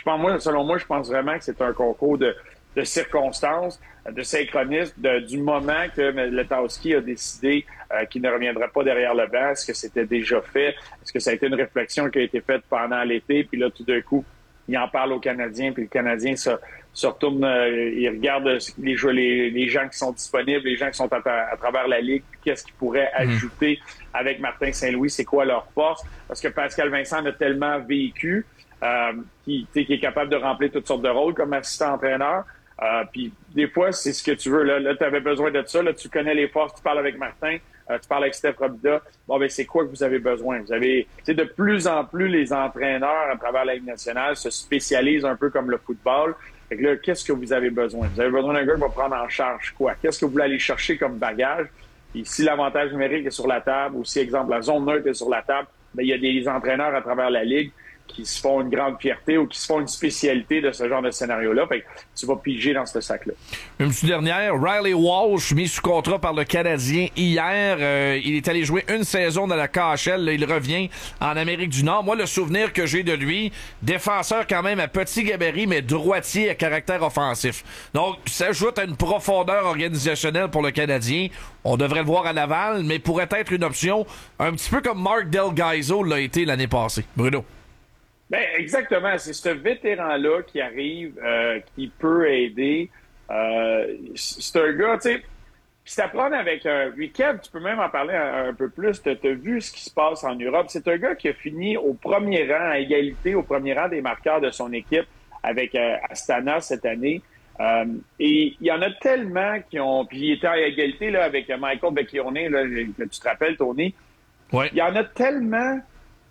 selon moi, je pense vraiment que c'est un concours de circonstances, de synchronisme, du moment que Letowski a décidé qu'il ne reviendrait pas derrière le banc. Est-ce que c'était déjà fait? Est-ce que ça a été une réflexion qui a été faite pendant l'été? Puis là, tout d'un coup, il en parle aux Canadiens, puis le Canadien se retourne, il regarde les gens qui sont disponibles, les gens qui sont à travers la Ligue, puis qu'est-ce qu'ils pourraient ajouter avec Martin Saint-Louis, c'est quoi leur force? Parce que Pascal Vincent a tellement vécu qui est capable de remplir toutes sortes de rôles comme assistant-entraîneur. Puis des fois, c'est ce que tu veux. Là tu avais besoin de ça. Là, tu connais les forces. Tu parles avec Martin. Tu parles avec Steph Robida. Bon, ben c'est quoi que vous avez besoin? Vous avez, de plus en plus, les entraîneurs à travers la Ligue nationale se spécialisent un peu comme le football. Fait que là, qu'est-ce que vous avez besoin? Vous avez besoin d'un gars qui va prendre en charge quoi? Qu'est-ce que vous voulez aller chercher comme bagage? Et si l'avantage numérique est sur la table, ou si, exemple, la zone neutre est sur la table, ben il y a des entraîneurs à travers la Ligue qui se font une grande fierté ou qui se font une spécialité de ce genre de scénario-là. Fait que tu vas piger dans ce sac-là. Une petite dernière, Riley Walsh, mis sous contrat par le Canadien hier. Il est allé jouer une saison dans la KHL. Là, il revient en Amérique du Nord. Moi, le souvenir que j'ai de lui, défenseur quand même à petit gabarit, mais droitier à caractère offensif. Donc, ça ajoute à une profondeur organisationnelle pour le Canadien. On devrait le voir à Laval, mais pourrait être une option un petit peu comme Mark Del Gaizo l'a été l'année passée. Bruno. Ben exactement, c'est ce vétéran-là qui arrive, qui peut aider. C'est un gars, tu sais, c'est à prendre avec Kev, tu peux même en parler un peu plus. T'as vu ce qui se passe en Europe. C'est un gars qui a fini au premier rang, à égalité au premier rang des marqueurs de son équipe avec Astana cette année. Et il y en a tellement qui ont... Puis il était à égalité là, avec Michael Becchione, là, que tu te rappelles, Tony. Ouais. Il y en a tellement...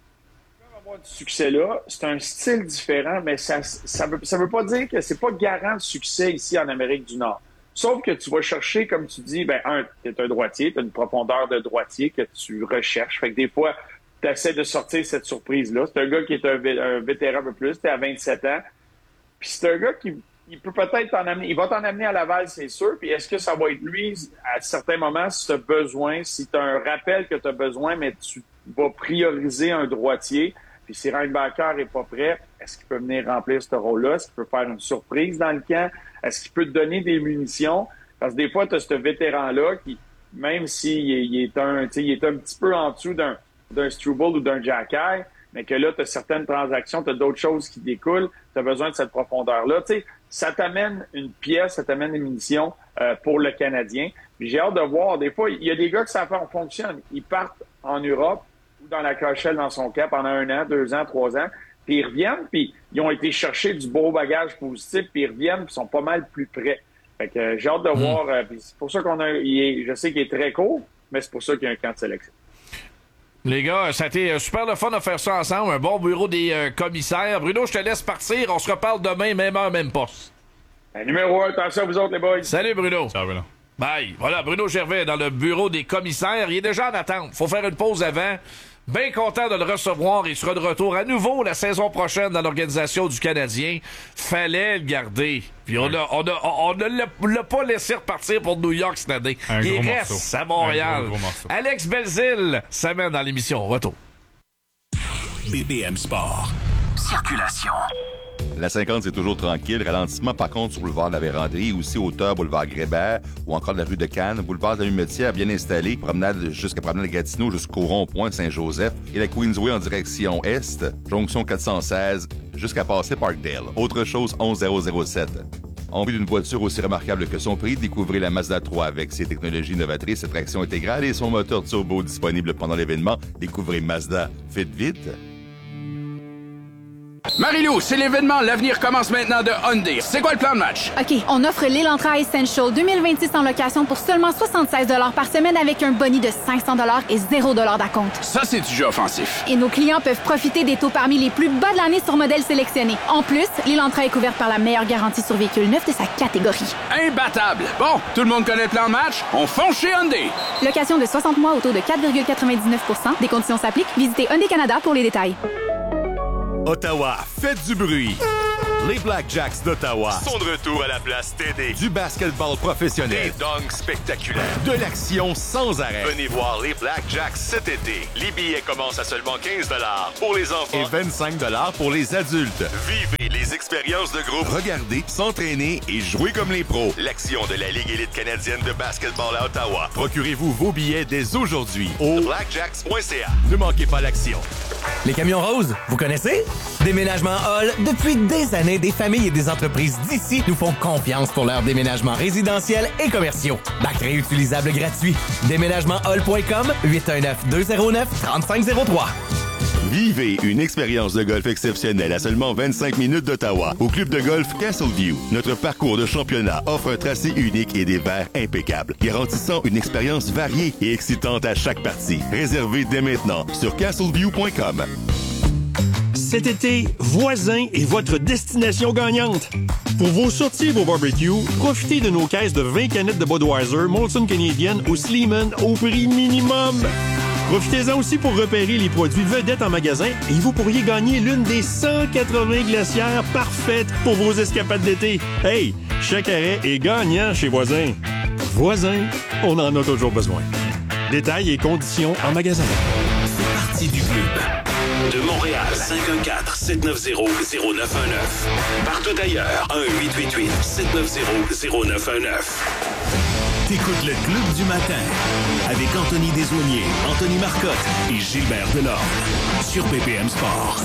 du succès-là, c'est un style différent, mais ça veut pas dire que c'est pas garant de succès ici en Amérique du Nord. Sauf que tu vas chercher, comme tu dis, t'es un droitier, t'as une profondeur de droitier que tu recherches. Fait que des fois, tu essaies de sortir cette surprise-là. C'est un gars qui est un vétéran un peu plus, t'es à 27 ans. Puis c'est un gars qui il peut peut-être t'en amener, il va t'en amener à Laval, c'est sûr. Puis est-ce que ça va être lui, à certains moments, si tu as besoin, si tu as un rappel que tu as besoin, mais tu vas prioriser un droitier. Puis si Reinbacher n'est pas prêt, est-ce qu'il peut venir remplir ce rôle-là? Est-ce qu'il peut faire une surprise dans le camp? Est-ce qu'il peut te donner des munitions? Parce que des fois, tu as ce vétéran-là qui, même s'il est un petit peu en dessous d'un Struble ou d'un Jacky, mais que là, tu as certaines transactions, tu as d'autres choses qui découlent, tu as besoin de cette profondeur-là. Tu sais, ça t'amène une pièce, ça t'amène des munitions pour le Canadien. Puis j'ai hâte de voir. Des fois, il y a des gars que ça fonctionne. Ils partent en Europe ou dans la KHL dans son cas pendant 1 an, 2 ans, 3 ans, puis ils reviennent, puis ils ont été chercher du beau bagage positif, puis ils reviennent, puis ils sont pas mal plus près. Fait que j'ai hâte de voir. Puis c'est pour ça je sais qu'il est très court, mais c'est pour ça qu'il y a un camp de sélection. Les gars, ça a été super le fun de faire ça ensemble. Un bon bureau des commissaires. Bruno, je te laisse partir. On se reparle demain, même heure, même poste. Numéro 1, attention à vous autres, les boys. Salut, Bruno. Ciao, Bruno. Bye. Voilà, Bruno Gervais dans le bureau des commissaires. Il est déjà en attente. Faut faire une pause avant. Bien content de le recevoir. Il sera de retour à nouveau la saison prochaine dans l'organisation du Canadien. Fallait le garder. Puis on ne l'a pas laissé repartir pour New York cette année. Il reste à Montréal. Gros Alex Belzile s'amène dans l'émission. Retour. BBM Sport. Circulation. La 50, c'est toujours tranquille. Ralentissement, par contre, sur le boulevard de la Vérandrie, aussi hauteur, boulevard Grébert, ou encore la rue de Cannes, boulevard de la Lumetière, bien installé, promenade jusqu'à promenade Gatineau, jusqu'au rond-point Saint-Joseph, et la Queensway en direction est, jonction 416, jusqu'à passer Parkdale. Autre chose, 11007. En vue d'une voiture aussi remarquable que son prix, découvrez la Mazda 3 avec ses technologies novatrices, sa traction intégrale et son moteur turbo disponible pendant l'événement. Découvrez Mazda. Faites vite! Marie-Lou, c'est l'événement. L'avenir commence maintenant de Hyundai. C'est quoi le plan de match? OK, on offre l'Elantra Essential 2026 en location pour seulement 76 $ par semaine avec un boni de 500 $ et 0 $ d'acompte. Ça, c'est du jeu offensif. Et nos clients peuvent profiter des taux parmi les plus bas de l'année sur modèles sélectionnés. En plus, l'Elantra est couverte par la meilleure garantie sur véhicule neuf de sa catégorie. Imbattable. Bon, tout le monde connaît le plan de match. On fonce chez Hyundai. Location de 60 mois au taux de 4,99 %. Des conditions s'appliquent. Visitez Hyundai Canada pour les détails. Ottawa, faites du bruit. Les Blackjacks d'Ottawa sont de retour à la place TD. Du basketball professionnel. Des dunks spectaculaires. De l'action sans arrêt. Venez voir les Blackjacks cet été. Les billets commencent à seulement 15 $ pour les enfants. Et 25 $ pour les adultes. Vivez les expériences de groupe, regarder, s'entraîner et jouer comme les pros. L'action de la Ligue élite canadienne de basketball à Ottawa. Procurez-vous vos billets dès aujourd'hui au blackjacks.ca. Ne manquez pas l'action. Les camions roses, vous connaissez? Déménagement Hall, depuis des années, des familles et des entreprises d'ici nous font confiance pour leurs déménagements résidentiels et commerciaux. Bac réutilisable gratuit. Déménagementhall.com, 819-209-3503. Vivez une expérience de golf exceptionnelle à seulement 25 minutes d'Ottawa au club de golf Castleview. Notre parcours de championnat offre un tracé unique et des verres impeccables, garantissant une expérience variée et excitante à chaque partie. Réservez dès maintenant sur castleview.com. Cet été, Voisin est votre destination gagnante. Pour vos sorties et vos barbecues, profitez de nos caisses de 20 canettes de Budweiser, Molson Canadian ou Sleeman au prix minimum. Profitez-en aussi pour repérer les produits vedettes en magasin et vous pourriez gagner l'une des 180 glacières parfaites pour vos escapades d'été. Hey, chaque arrêt est gagnant chez Voisin. Voisin, on en a toujours besoin. Détails et conditions en magasin. C'est parti du club. De Montréal, 514-790-0919. Partout ailleurs, 1-888-790-0919. T'écoutes le Club du matin avec Anthony Desaulniers, Anthony Marcotte et Gilbert Delorme sur BPM Sport.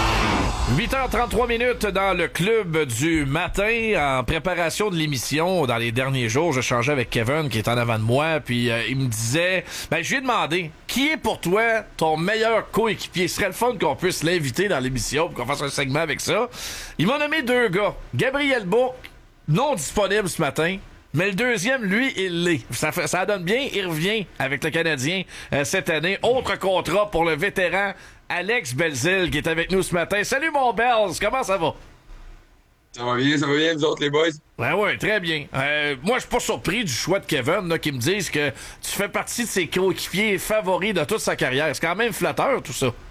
8h33 minutes dans le Club du matin en préparation de l'émission. Dans les derniers jours, je changeais avec Kevin qui est en avant de moi, puis il me disait, je lui ai demandé, qui est pour toi ton meilleur coéquipier? Ce serait le fun qu'on puisse l'inviter dans l'émission pour qu'on fasse un segment avec ça. Il m'a nommé 2 gars. Gabriel Bourque, non disponible ce matin. Mais le deuxième, lui, il l'est. Ça donne bien. Il revient avec le Canadien cette année. Autre contrat pour le vétéran Alex Belzile qui est avec nous ce matin. Salut mon Belz, comment ça va? Ça va bien, vous autres les boys? Ouais, très bien. Moi, je suis pas surpris du choix de Kevin là, qui me disent que tu fais partie de ses coéquipiers favoris de toute sa carrière. C'est quand même flatteur tout ça.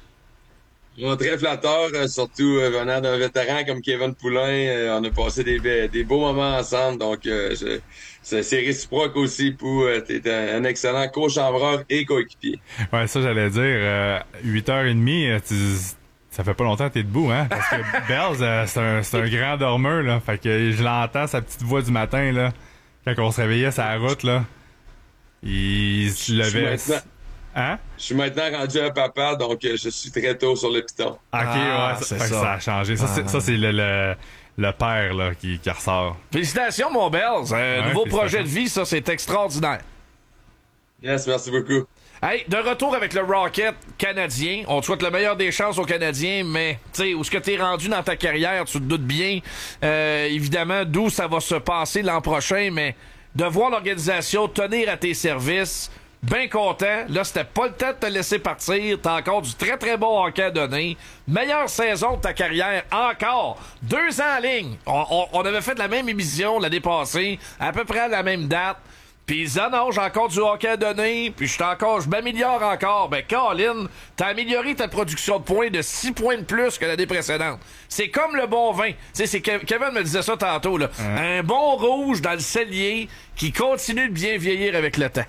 Très flatteur, surtout venant d'un vétéran comme Kevin Poulin. On a passé des beaux moments ensemble, donc c'est réciproque aussi pour t'es un excellent co-chambreur et coéquipier. Ouais, ça j'allais dire, 8h30, ça fait pas longtemps que t'es debout, hein? Parce que Bells, c'est un grand dormeur, là. Fait que je l'entends, sa petite voix du matin, là, quand on se réveillait sur la route, là. Il se levait... Hein? Je suis maintenant rendu un papa, donc je suis très tôt sur le piton. OK, ouais, ça a changé. Ça, c'est le père là, qui ressort. Félicitations, mon Bells. Nouveau projet de vie, ça, c'est extraordinaire. Yes, merci beaucoup. Hey, de retour avec le Rocket canadien. On te souhaite le meilleur des chances aux Canadiens, mais tu sais, où est-ce que t'es rendu dans ta carrière, tu te doutes bien, évidemment, d'où ça va se passer l'an prochain, mais de voir l'organisation tenir à tes services... Bien content. Là, c'était pas le temps de te laisser partir. T'as encore du très, très bon hockey à donner. Meilleure saison de ta carrière encore. 2 ans en ligne. On avait fait la même émission l'année passée, à peu près à la même date. Puis ils disaient, non, j'ai encore du hockey à donner. Puis je m'améliore encore. Ben, Colin, t'as amélioré ta production de points de 6 points de plus que l'année précédente. C'est comme le bon vin. Tu sais, Kevin me disait ça tantôt, là. Un bon rouge dans le cellier qui continue de bien vieillir avec le temps.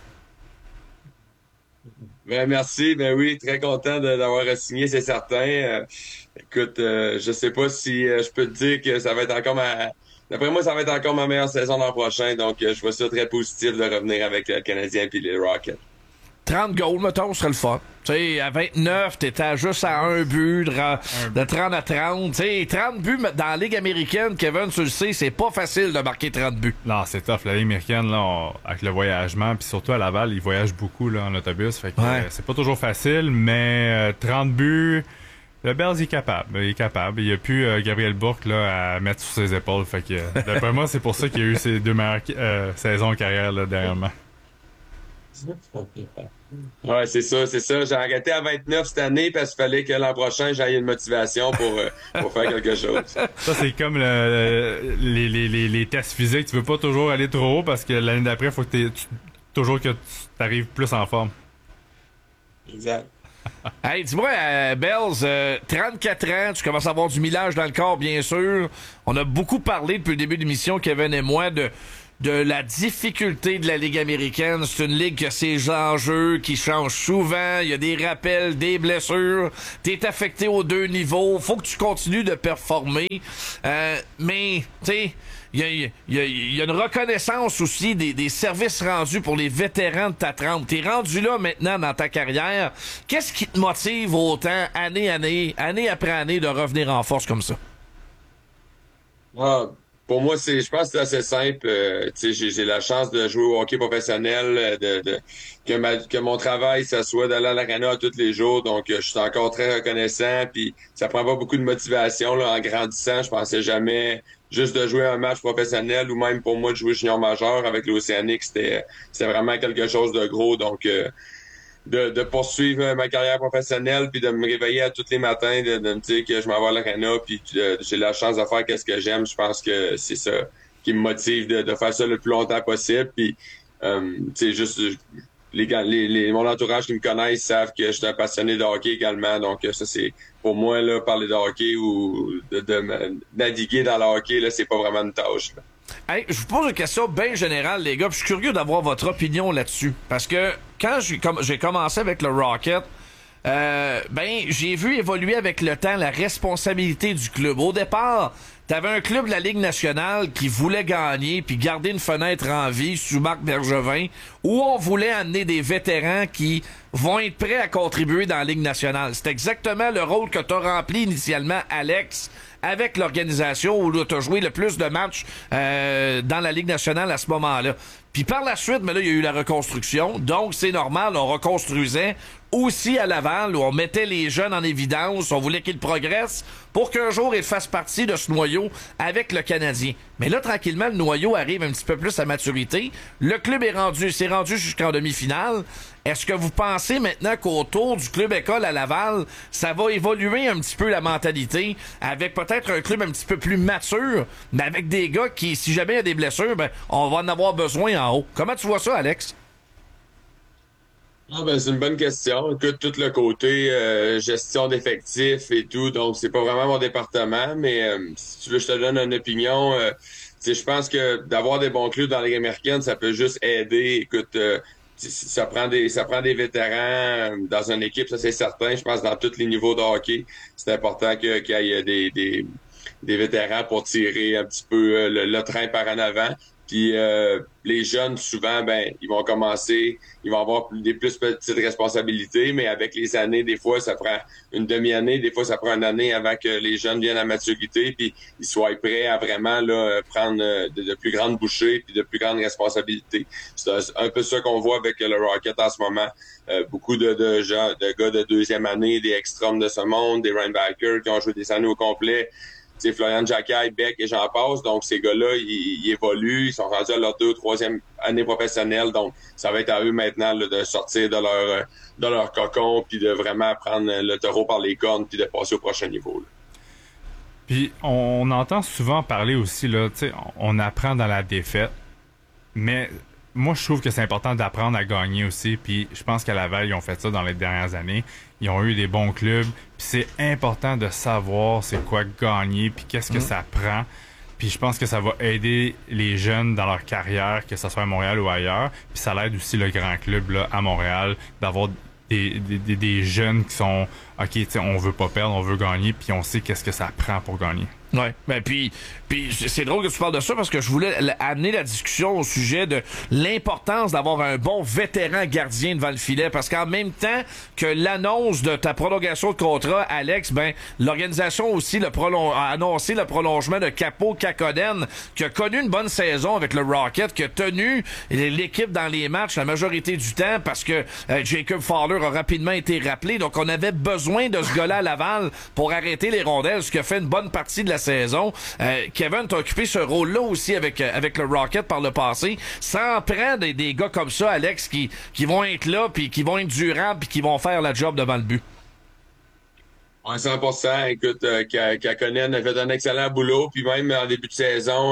Ben merci, ben oui, très content d'avoir signé, c'est certain. Écoute, je sais pas si je peux te dire que ça va être encore d'après moi, ça va être encore ma meilleure saison l'an prochain, donc je vois ça très positif de revenir avec le Canadien puis les Rockets. 30 goals, mettons, ce serait le fun. Tu sais, à 29, t'étais juste à un but de 30 à 30. Tu sais, 30 buts dans la Ligue américaine, Kevin, tu le sais, c'est pas facile de marquer 30 buts. Non, c'est tough. La Ligue américaine, là, avec le voyagement, puis surtout à Laval, ils voyagent beaucoup là, en autobus. Fait que c'est pas toujours facile, mais 30 buts... Le Bells est capable. Il n'y a plus Gabriel Bourque là, à mettre sur ses épaules. Fait que, d'après moi, c'est pour ça qu'il y a eu ses 2 meilleures saisons de carrière là, dernièrement. Ouais, c'est ça. J'ai arrêté à 29 cette année parce qu'il fallait que l'an prochain, j'aille une motivation pour faire quelque chose. Ça, c'est comme les tests physiques. Tu veux pas toujours aller trop haut parce que l'année d'après, il faut que toujours que tu arrives plus en forme. Exact. Hey, dis-moi, Bells, 34 ans, tu commences à avoir du millage dans le corps, bien sûr. On a beaucoup parlé depuis le début de l'émission, Kevin et moi, de de la difficulté de la Ligue américaine. C'est une ligue qui a ses enjeux, qui changent souvent. Il y a des rappels, des blessures. T'es affecté aux 2 niveaux. Faut que tu continues de performer. Mais, tu sais, il y a une reconnaissance aussi des services rendus pour les vétérans de ta trempe. T'es rendu là maintenant dans ta carrière. Qu'est-ce qui te motive autant, année après année, de revenir en force comme ça? Pour moi, je pense que c'est assez simple. J'ai la chance de jouer au hockey professionnel, que mon travail, ça soit d'aller à l'arena tous les jours. Donc, je suis encore très reconnaissant. Puis, ça prend pas beaucoup de motivation là, en grandissant. Je pensais jamais juste de jouer un match professionnel ou même pour moi de jouer junior majeur avec l'Océanique. C'était vraiment quelque chose de gros. Donc, de poursuivre ma carrière professionnelle puis de me réveiller à tous les matins, de me dire que je m'en vais à l'arena puis j'ai la chance de faire qu'est-ce que j'aime. Je pense que c'est ça qui me motive de faire ça le plus longtemps possible. Puis, juste mon entourage qui me connaissent savent que je suis un passionné de hockey également. Donc, ça, c'est pour moi, là, parler de hockey ou de naviguer dans le hockey, là, c'est pas vraiment une tâche, là. Hey, je vous pose une question bien générale, les gars, puis je suis curieux d'avoir votre opinion là-dessus. Parce que quand j'ai commencé avec le Rocket, j'ai vu évoluer avec le temps la responsabilité du club. Au départ, t'avais un club de la Ligue nationale qui voulait gagner puis garder une fenêtre en vie sous Marc Bergevin, où on voulait amener des vétérans qui vont être prêts à contribuer dans la Ligue nationale. C'est exactement le rôle que t'as rempli initialement, Alex, avec l'organisation où tu as joué le plus de matchs dans la Ligue nationale à ce moment-là. Puis par la suite, mais là, il y a eu la reconstruction. Donc, c'est normal, on reconstruisait aussi à Laval, où on mettait les jeunes en évidence, on voulait qu'ils progressent pour qu'un jour ils fassent partie de ce noyau avec le Canadien. Mais là, tranquillement, le noyau arrive un petit peu plus à maturité. Le club s'est rendu jusqu'en demi-finale. Est-ce que vous pensez maintenant qu'autour du club école à Laval, ça va évoluer un petit peu la mentalité avec peut-être un club un petit peu plus mature, mais avec des gars qui, si jamais il y a des blessures, on va en avoir besoin en haut. Comment tu vois ça, Alex? C'est une bonne question. Écoute, tout le côté gestion d'effectifs et tout, donc c'est pas vraiment mon département, mais si tu veux, je te donne une opinion. Je pense que d'avoir des bons clubs dans la Ligue américaine, ça peut juste aider. Écoute, ça prend des vétérans dans une équipe, ça c'est certain. Je pense dans tous les niveaux de hockey, c'est important qu'il y ait des vétérans pour tirer un petit peu le train par en avant. Puis les jeunes, souvent, ils vont commencer, ils vont avoir des plus petites responsabilités, mais avec les années, des fois, ça prend une demi-année, des fois, ça prend une année avant que les jeunes viennent à maturité, puis ils soient prêts à vraiment là, prendre de plus grandes bouchées puis de plus grandes responsabilités. C'est un peu ça qu'on voit avec le Rocket en ce moment. Beaucoup de gars de deuxième année, des extrêmes de ce monde, des linebackers qui ont joué des années au complet. C'est Florian Jacquet, Beck et j'en passe. Donc, ces gars-là, ils évoluent. Ils sont rendus à leur 2e ou 3e année professionnelle. Donc, ça va être à eux maintenant là, de sortir de leur cocon puis de vraiment prendre le taureau par les cornes puis de passer au prochain niveau, là. Puis, on entend souvent parler aussi, là, tu sais, on apprend dans la défaite. Mais moi, je trouve que c'est important d'apprendre à gagner aussi. Puis, je pense qu'à Laval, ils ont fait ça dans les dernières années. Ils ont eu des bons clubs. Puis c'est important de savoir c'est quoi gagner, puis qu'est-ce que ça prend. Puis je pense que ça va aider les jeunes dans leur carrière, que ce soit à Montréal ou ailleurs. Puis ça l'aide aussi le grand club là, à Montréal d'avoir des jeunes qui sont OK, tu sais, on veut pas perdre, on veut gagner, puis on sait qu'est-ce que ça prend pour gagner. Ouais, puis c'est drôle que tu parles de ça parce que je voulais amener la discussion au sujet de l'importance d'avoir un bon vétéran gardien devant le filet parce qu'en même temps que l'annonce de ta prolongation de contrat, Alex, l'organisation aussi a annoncé le prolongement de Capo Kakkonen qui a connu une bonne saison avec le Rocket, qui a tenu l'équipe dans les matchs la majorité du temps parce que Jacob Fowler a rapidement été rappelé, donc on avait besoin de ce gars-là à Laval pour arrêter les rondelles, ce qui a fait une bonne partie de la saison. Kevin, t'as occupé ce rôle-là aussi avec le Rocket par le passé. Ça en prend des gars comme ça, Alex, qui vont être là, puis qui vont être durables, puis qui vont faire la job devant le but. Ouais, 100%. Écoute, Kakkonen a fait un excellent boulot, puis même en début de saison,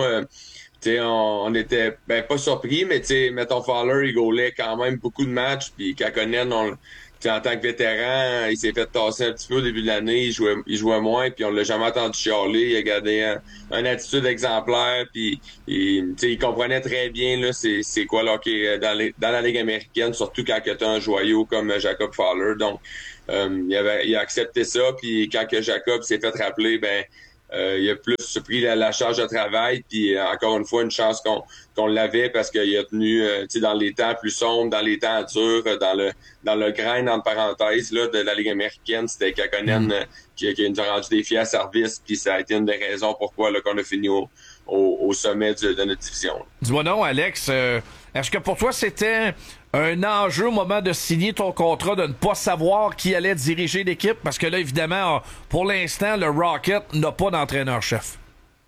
on était pas surpris, mais mettons Fowler, il gaulait quand même beaucoup de matchs, puis Kakkonen, en tant que vétéran, il s'est fait tasser un petit peu au début de l'année. Il jouait moins, puis on l'a jamais entendu chialer. Il a gardé une attitude exemplaire, puis il comprenait très bien là, c'est quoi l'hockey dans la Ligue américaine, surtout quand tu as un joyau comme Jacob Fowler. Donc, il a accepté ça, puis quand que Jacob s'est fait rappeler, il a plus pris la charge de travail, puis encore une fois, une chance qu'on l'avait parce qu'il a tenu dans les temps plus sombres, dans les temps durs, dans le grind, entre parenthèses, là, de la Ligue américaine. C'était Kakkonen qui nous a rendu des fiers services, puis ça a été une des raisons pourquoi là, qu'on a fini au sommet de notre division. Dis-moi non, Alex, est-ce que pour toi, c'était un enjeu au moment de signer ton contrat de ne pas savoir qui allait diriger l'équipe? Parce que là, évidemment, pour l'instant, le Rocket n'a pas d'entraîneur-chef.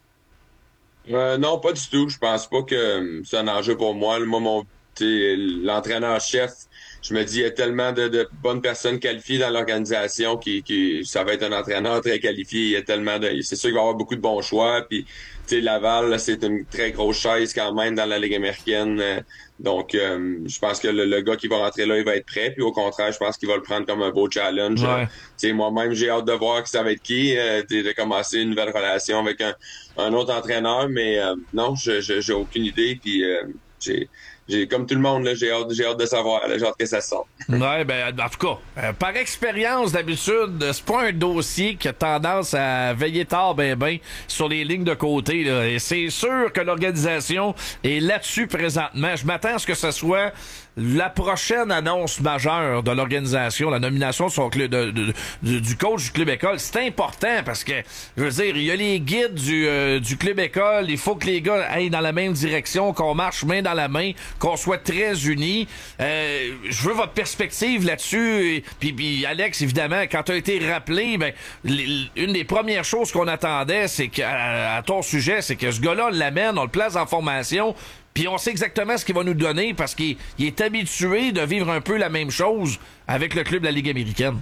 Non, pas du tout. Je pense pas que c'est un enjeu pour moi. Moi, l'entraîneur-chef, je me dis, il y a tellement de bonnes personnes qualifiées dans l'organisation qui ça va être un entraîneur très qualifié. Il y a tellement c'est sûr qu'il va y avoir beaucoup de bons choix. Puis, Laval, là, c'est une très grosse chaise quand même dans la Ligue américaine. Donc, je pense que le gars qui va rentrer là, il va être prêt. Puis au contraire, je pense qu'il va le prendre comme un beau challenge. Ouais. Moi-même, j'ai hâte de voir que ça va être qui. De commencer une nouvelle relation avec un autre entraîneur. Mais non, j'ai aucune idée. Puis j'ai comme tout le monde, là, j'ai hâte de savoir. J'ai hâte que ça sorte. Ouais, en tout cas, par expérience, d'habitude, c'est pas un dossier qui a tendance à veiller tard sur les lignes de côté, là. Et c'est sûr que l'organisation est là-dessus présentement. Je m'attends à ce que ce soit la prochaine annonce majeure de l'organisation, la nomination du coach du club école. C'est important parce que, je veux dire, il y a les guides du club école. Il faut que les gars aillent dans la même direction, qu'on marche main dans la main, qu'on soit très unis. Je veux votre perspective là-dessus. Puis Alex, évidemment, quand tu as été rappelé, une des premières choses qu'on attendait, c'est à ton sujet, c'est que ce gars-là, on l'amène, on le place en formation. Puis on sait exactement ce qu'il va nous donner parce qu'il est habitué de vivre un peu la même chose avec le club de la Ligue américaine.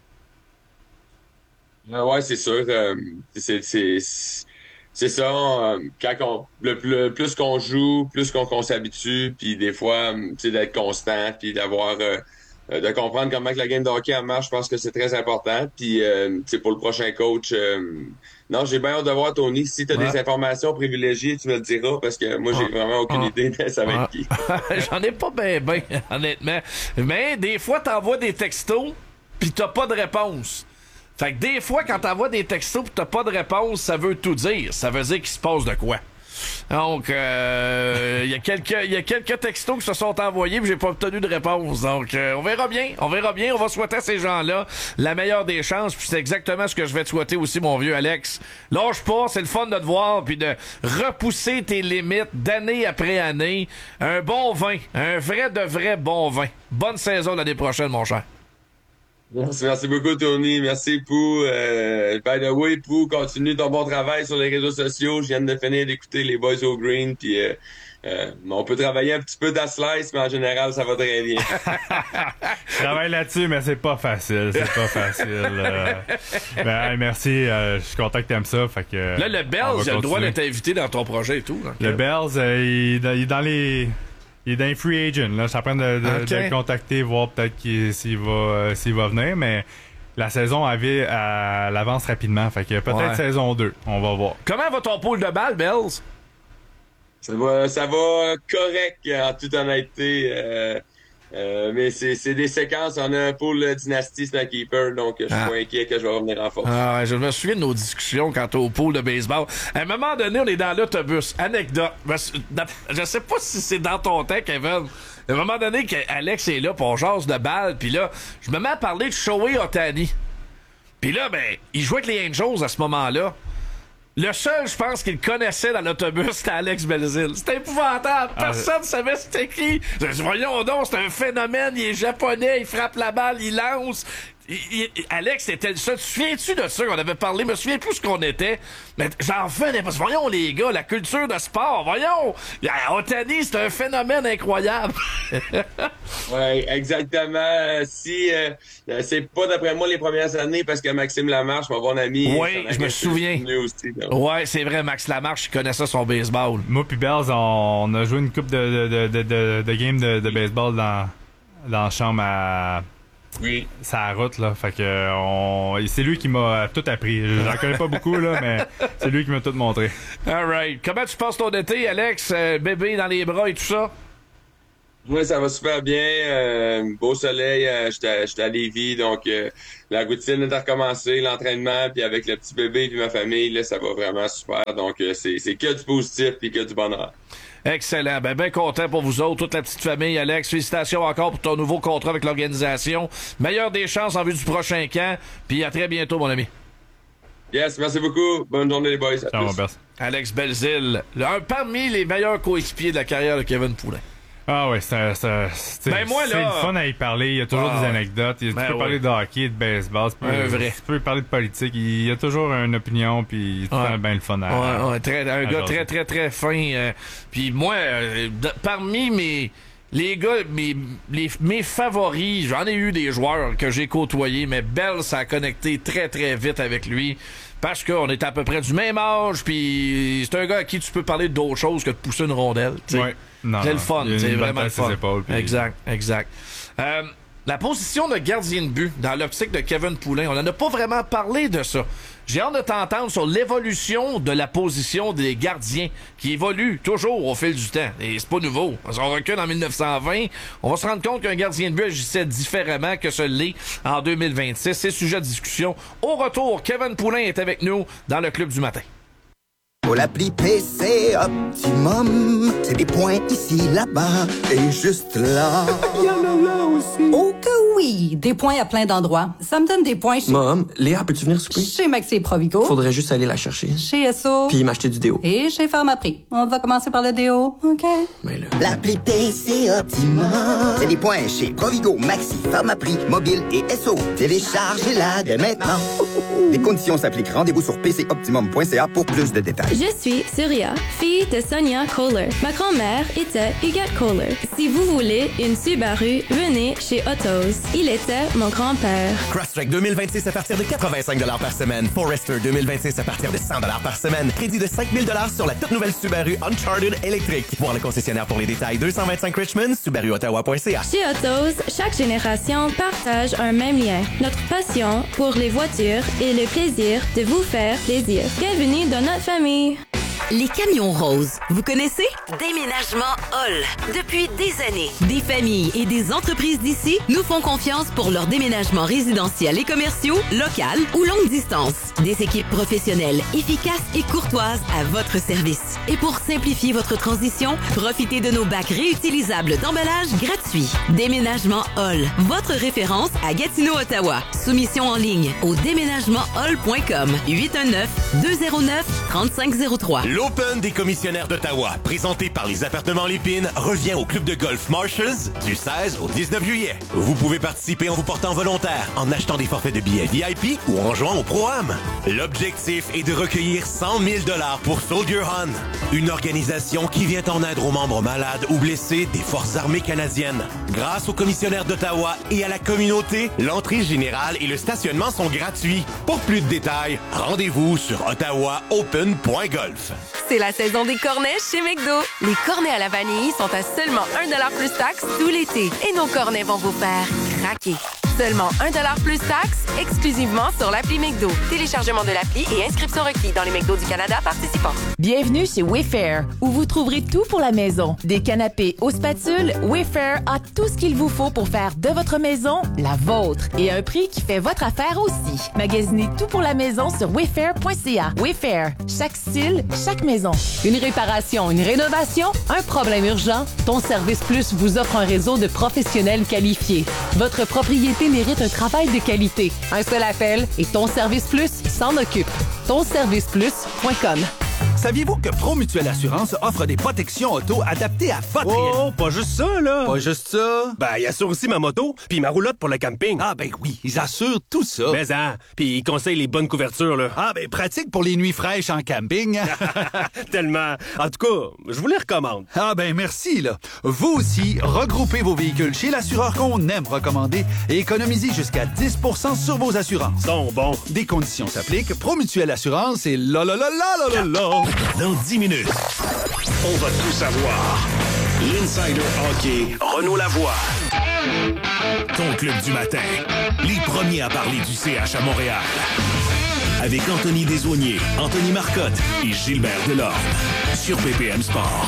Ouais, c'est sûr. C'est ça. Quand le plus qu'on joue, plus qu'on s'habitue, puis des fois, d'être constant, puis d'avoir de comprendre comment que la game de hockey marche, je pense que c'est très important. Puis pour le prochain coach. Non, j'ai bien hâte de voir, Tony. Si tu as des informations privilégiées, tu me le diras, parce que moi, j'ai vraiment aucune idée de ça va être qui. J'en ai pas ben, honnêtement. Mais des fois, t'envoies des textos, pis t'as pas de réponse. Fait que des fois, quand t'envoies des textos pis t'as pas de réponse, ça veut tout dire. Ça veut dire qu'il se passe de quoi. Donc, il y a quelques textos qui se sont envoyés puis j'ai pas obtenu de réponse. Donc, on verra bien. On va souhaiter à ces gens-là la meilleure des chances. Puis c'est exactement ce que je vais te souhaiter aussi, mon vieux Alex. Lâche pas, c'est le fun de te voir puis de repousser tes limites d'année après année. Un bon vin, un vrai de vrai bon vin. Bonne saison l'année prochaine, mon cher. Merci beaucoup, Tony. Merci, Pou. By the way, Pou, continue ton bon travail sur les réseaux sociaux. Je viens de finir d'écouter les Boys au Green, puis on peut travailler un petit peu dans Slice, mais en général, ça va très bien. Je travaille là-dessus, mais c'est pas facile. Merci. Je suis content que t'aimes ça. Fait que, là, le Bells, il a le droit d'être invité dans ton projet et tout. Donc, le Bells, il est dans les... Il est dans les free agent, là. Je suis en train de le contacter, voir peut-être s'il va venir, mais la saison l'avance rapidement. Fait que peut-être saison 2. On va voir. Comment va ton pool de balles, Bells? Ça va correct, en toute honnêteté. Mais c'est des séquences. On a un pool Dynasty Snakeeper, donc je suis pas inquiet que je vais revenir en force. Je me souviens de nos discussions quant au pool de baseball. À un moment donné, on est dans l'autobus. Anecdote. Je sais pas si c'est dans ton temps, Kevin. À un moment donné, Alex est là, pis on jase de balles, puis là, je me mets à parler de Shohei Ohtani. Puis là, il jouait avec les Angels à ce moment-là. Le seul, je pense, qu'il connaissait dans l'autobus, c'était Alex Belzile. C'était épouvantable. Personne ne savait c'était qui. Voyons donc, c'est un phénomène. Il est japonais, il frappe la balle, il lance. Alex était le seul. Tu te souviens-tu de ça? On avait parlé, je me souviens plus ce qu'on était. Mais j'en venais pas. Voyons, les gars, la culture de sport. Voyons. Ohtani, c'est un phénomène incroyable. Ouais, exactement. Si c'est pas d'après moi les premières années, parce que Maxime Lamarche, mon bon ami. Oui, je me souviens. Aussi, ouais, c'est vrai, Max Lamarche, il connaissait son baseball. Moi puis Bells, on a joué une coupe de games de baseball dans la chambre Oui. C'est la route, là. Fait que c'est lui qui m'a tout appris. J'en connais pas beaucoup, là, mais c'est lui qui m'a tout montré. All right. Comment tu passes ton été, Alex? Bébé dans les bras et tout ça? Oui, ça va super bien. Beau soleil. J'étais à Lévis, donc la routine est à recommencer, l'entraînement, puis avec le petit bébé et ma famille, là, ça va vraiment super. Donc, c'est que du positif et que du bonheur. Excellent. Ben content pour vous autres, toute la petite famille, Alex. Félicitations encore pour ton nouveau contrat avec l'organisation. Meilleure des chances en vue du prochain camp. Puis à très bientôt, mon ami. Yes, merci beaucoup. Bonne journée, les boys. Alex Belzile, parmi les meilleurs coéquipiers de la carrière de Kevin Poulin. Ah ouais, c'est moi, le fun à y parler. Il y a toujours des anecdotes. Tu peux parler de hockey, de baseball. Tu peux parler de politique. Il y a toujours une opinion, puis c'est bien le fun à un gars très, très, très fin. Puis moi, parmi les gars, mes favoris, j'en ai eu des joueurs que j'ai côtoyés, mais Bell, ça a connecté très, très vite avec lui. Parce qu'on est à peu près du même âge, puis c'est un gars à qui tu peux parler d'autre chose que de pousser une rondelle. Ouais. C'est le fun, c'est vraiment le fun. Épaules, puis... Exact. La position de gardien de but dans l'optique de Kevin Poulin, on n'en a pas vraiment parlé de ça. J'ai hâte de t'entendre sur l'évolution de la position des gardiens qui évolue toujours au fil du temps. Et c'est pas nouveau. On recule en 1920. On va se rendre compte qu'un gardien de but agissait différemment que ce l'est en 2026. C'est sujet de discussion. Au retour, Kevin Poulin est avec nous dans le Club du matin. Pour l'appli PC Optimum, c'est des points ici, là-bas et juste là. Il y en a là aussi. Oh que oui! Des points à plein d'endroits. Ça me donne des points chez... Mom, Léa, peux-tu venir souper? Chez Maxi et Provigo. Faudrait juste aller la chercher. Chez Esso. Puis m'acheter du déo. Et chez Pharmaprix. On va commencer par le déo, OK? Mais là... L'appli PC Optimum, c'est des points chez Provigo, Maxi, Pharmaprix, Mobile et Esso. Téléchargez-la dès maintenant. Les conditions s'appliquent. Rendez-vous sur pcoptimum.ca pour plus de détails. Je suis Surya, fille de Sonia Kohler. Ma grand-mère était Huguette Kohler. Si vous voulez une Subaru, venez chez Autos. Il était mon grand-père. Crosstrek 2026 à partir de 85$ par semaine. Forester 2026 à partir de 100$ par semaine. Crédit de 5000$ sur la toute nouvelle Subaru Uncharted électrique. Voir le concessionnaire pour les détails. 225 Richmond, SubaruOttawa.ca. Chez Autos, chaque génération partage un même lien. Notre passion pour les voitures et le plaisir de vous faire plaisir. Bienvenue dans notre famille. Les camions roses, vous connaissez? Déménagement Hall. Depuis des années, des familles et des entreprises d'ici nous font confiance pour leurs déménagements résidentiels et commerciaux, local ou longue distance. Des équipes professionnelles, efficaces et courtoises à votre service. Et pour simplifier votre transition, profitez de nos bacs réutilisables d'emballage gratuits. Déménagement Hall, votre référence à Gatineau, Ottawa. Soumission en ligne au déménagementhall.com 819-209-3503. L'Open des commissionnaires d'Ottawa, présenté par les Appartements Lépine, revient au club de golf Marshalls du 16 au 19 juillet. Vous pouvez participer en vous portant volontaire, en achetant des forfaits de billets VIP ou en jouant au Pro-Am. L'objectif est de recueillir 100 000 $ pour Soldier Run, une organisation qui vient en aide aux membres malades ou blessés des Forces armées canadiennes. Grâce aux commissionnaires d'Ottawa et à la communauté, l'entrée générale et le stationnement sont gratuits. Pour plus de détails, rendez-vous sur ottawaopen.golf. C'est la saison des cornets chez McDo. Les cornets à la vanille sont à seulement 1$ plus taxes tout l'été. Et nos cornets vont vous faire craquer. Seulement 1$ plus taxes, exclusivement sur l'appli McDo. Téléchargement de l'appli et inscription requis dans les McDo du Canada participants. Bienvenue chez Wayfair, où vous trouverez tout pour la maison. Des canapés aux spatules, Wayfair a tout ce qu'il vous faut pour faire de votre maison la vôtre. Et à un prix qui fait votre affaire aussi. Magasinez tout pour la maison sur wayfair.ca. Wayfair, chaque style, chaque maison. Une réparation, une rénovation, un problème urgent, Ton Service Plus vous offre un réseau de professionnels qualifiés. Votre propriété mérite un travail de qualité. Un seul appel et Ton Service Plus s'en occupe. Tonserviceplus.com. Saviez-vous que ProMutuelle Assurance offre des protections auto adaptées à votre... Oh, pas juste ça, là! Pas juste ça? Ben, ils assurent aussi ma moto, puis ma roulotte pour le camping. Ah, ben oui, ils assurent tout ça. Mais puis ils conseillent les bonnes couvertures, là. Ah, ben pratique pour les nuits fraîches en camping. Tellement. En tout cas, je vous les recommande. Ah, ben merci, là. Vous aussi, regroupez vos véhicules chez l'assureur qu'on aime recommander et économisez jusqu'à 10% sur vos assurances. Bon. Des conditions s'appliquent. ProMutuelle Assurance et la. Dans 10 minutes, on va tout savoir. L'Insider Hockey, Renaud Lavoie. Ton club du matin. Les premiers à parler du CH à Montréal. Avec Anthony Desaulniers, Anthony Marcotte et Gilbert Delorme. Sur PPM Sport.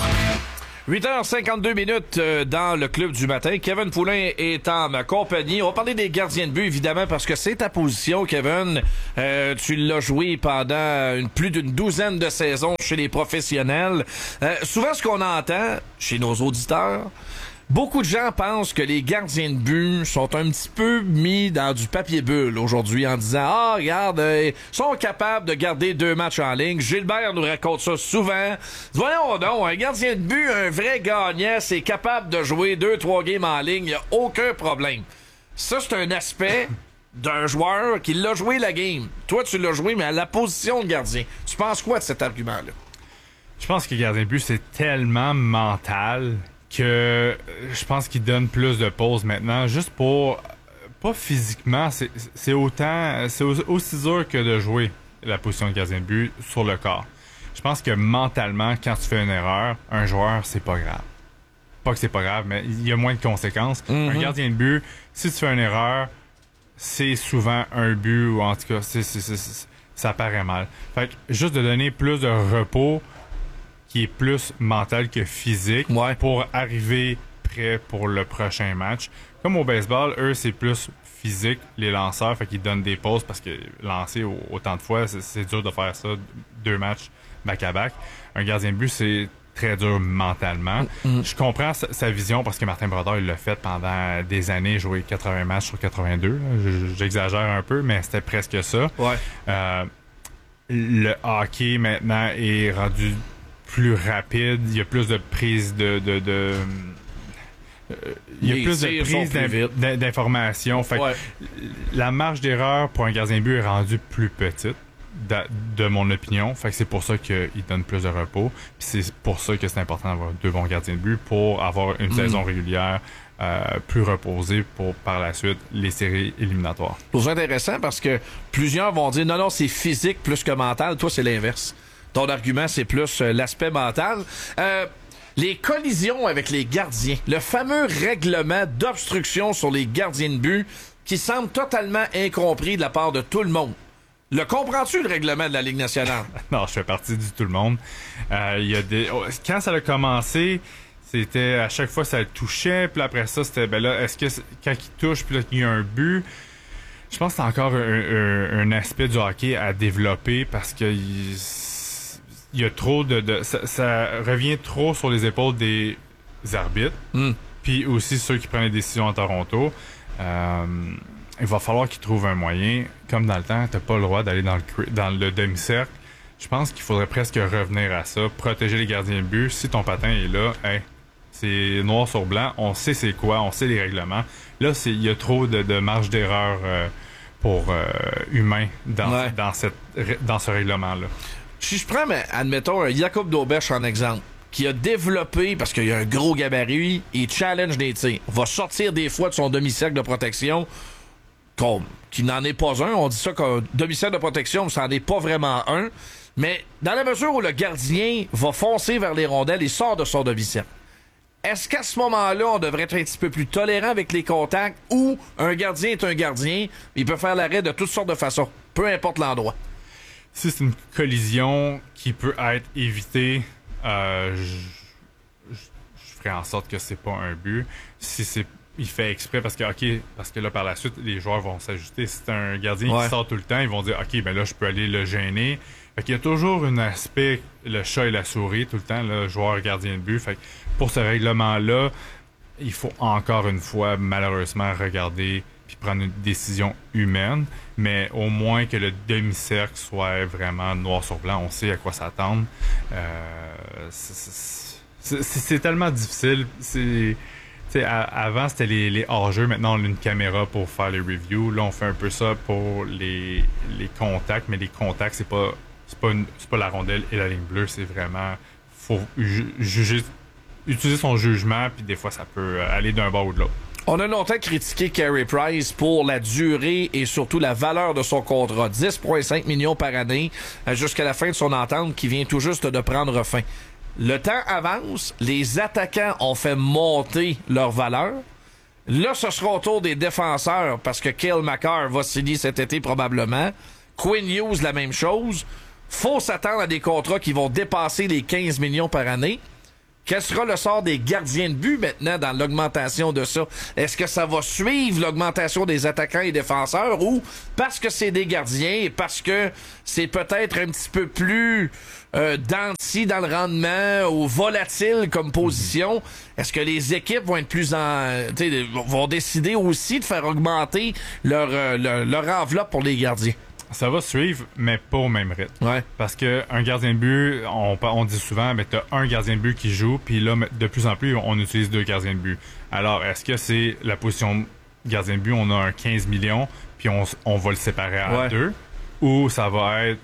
8h52 dans le club du matin. Kevin Poulin est en ma compagnie. On va parler des gardiens de but, évidemment, parce que c'est ta position, Kevin. Tu l'as joué pendant plus d'une douzaine de saisons chez les professionnels. Souvent, ce qu'on entend chez nos auditeurs, beaucoup de gens pensent que les gardiens de but sont un petit peu mis dans du papier bulle aujourd'hui en disant « Ah, regarde, ils sont capables de garder 2 matchs en ligne. » Gilbert nous raconte ça souvent. Voyons donc, un gardien de but, un vrai gagnant, c'est capable de jouer 2-3 games en ligne. Il n'y a aucun problème. Ça, c'est un aspect d'un joueur qui l'a joué la game. Toi, tu l'as joué, mais à la position de gardien. Tu penses quoi de cet argument-là? Je pense que le gardien de but, c'est tellement mental que je pense qu'il donne plus de pauses maintenant, juste pour... Pas physiquement, c'est aussi dur que de jouer la position de gardien de but sur le corps. Je pense que mentalement, quand tu fais une erreur, un joueur, c'est pas grave. Pas que c'est pas grave, mais il y a moins de conséquences. Un gardien de but, si tu fais une erreur, c'est souvent un but, ou en tout cas, ça paraît mal. Fait que juste de donner plus de repos, qui est plus mental que physique, pour arriver prêt pour le prochain match. Comme au baseball, eux, c'est plus physique, les lanceurs, fait qu'ils donnent des pauses parce que lancer autant de fois, c'est dur de faire ça, 2 matchs back-à-back. Un gardien de but, c'est très dur mentalement. Je comprends sa vision parce que Martin Brodeur, il l'a fait pendant des années, jouer 80 matchs sur 82. J'exagère un peu, mais c'était presque ça. Le hockey, maintenant, est rendu plus rapide, il y a plus de prise il y a plus de prise d'informations. Fait que la marge d'erreur pour un gardien de but est rendue plus petite, de mon opinion. Fait que c'est pour ça qu'il donne plus de repos. Puis c'est pour ça que c'est important d'avoir 2 bons gardiens de but pour avoir une saison régulière plus reposée pour par la suite les séries éliminatoires. C'est intéressant parce que plusieurs vont dire non, c'est physique plus que mental. Toi, c'est l'inverse. Ton argument, c'est plus l'aspect mental. Les collisions avec les gardiens, le fameux règlement d'obstruction sur les gardiens de but qui semble totalement incompris de la part de tout le monde. Le comprends-tu, le règlement de la Ligue nationale? Non, je fais partie du tout le monde. Quand ça a commencé, c'était à chaque fois ça le touchait, puis après ça, c'était est-ce que quand il touche, puis là, il y a un but... Je pense que c'est encore un aspect du hockey à développer parce que il y a trop ça revient trop sur les épaules des arbitres, puis aussi ceux qui prennent les décisions à Toronto. Il va falloir qu'ils trouvent un moyen. Comme dans le temps, t'as pas le droit d'aller dans le demi-cercle. Je pense qu'il faudrait presque revenir à ça, protéger les gardiens de but. Si ton patin est là, c'est noir sur blanc, on sait c'est quoi, on sait les règlements. Là, il y a trop de marge d'erreur pour humains dans ce règlement-là. Si je prends, admettons, un Jakub Dobeš en exemple, qui a développé, parce qu'il a un gros gabarit, il challenge des tirs, va sortir des fois de son demi-cercle de protection, qui n'en est pas un. On dit ça qu'un demi-cercle de protection, ça n'en est pas vraiment un. Mais dans la mesure où le gardien va foncer vers les rondelles, il sort de son demi-cercle. Est-ce qu'à ce moment-là, on devrait être un petit peu plus tolérant avec les contacts ou un gardien est un gardien, il peut faire l'arrêt de toutes sortes de façons, peu importe l'endroit? Si c'est une collision qui peut être évitée, je ferai en sorte que c'est pas un but. Si il fait exprès parce que là par la suite les joueurs vont s'ajuster. Si c'est un gardien qui sort tout le temps, ils vont dire là je peux aller le gêner. Fait qu'il y a toujours un aspect, le chat et la souris tout le temps, le joueur gardien de but. Fait que pour ce règlement-là, il faut encore une fois malheureusement regarder puis prendre une décision humaine, mais au moins que le demi-cercle soit vraiment noir sur blanc, on sait à quoi s'attendre. C'est tellement difficile. Avant, c'était les hors-jeux. Maintenant, on a une caméra pour faire les reviews. Là, on fait un peu ça pour les contacts, mais les contacts, c'est pas la rondelle et la ligne bleue. C'est vraiment... faut utiliser son jugement, puis des fois, ça peut aller d'un bord ou de l'autre. On a longtemps critiqué Carey Price pour la durée et surtout la valeur de son contrat. 10,5 millions par année jusqu'à la fin de son entente qui vient tout juste de prendre fin. Le temps avance, les attaquants ont fait monter leur valeur. Là, ce sera au tour des défenseurs parce que Cale Makar va signer cet été probablement. Quinn Hughes, la même chose. Faut s'attendre à des contrats qui vont dépasser les 15 millions par année. Quel sera le sort des gardiens de but maintenant dans l'augmentation de ça? Est-ce que ça va suivre l'augmentation des attaquants et défenseurs ou parce que c'est des gardiens et parce que c'est peut-être un petit peu plus dents de scie dans le rendement ou volatile comme position, est-ce que les équipes vont être vont décider aussi de faire augmenter leur enveloppe pour les gardiens? Ça va suivre, mais pas au même rythme. Ouais. Parce que un gardien de but, on dit souvent, mais t'as un gardien de but qui joue, puis là, de plus en plus, on utilise 2 gardiens de but. Alors, est-ce que c'est la position gardien de but, on a un 15 millions, puis on va le séparer à 2, ou ça va être,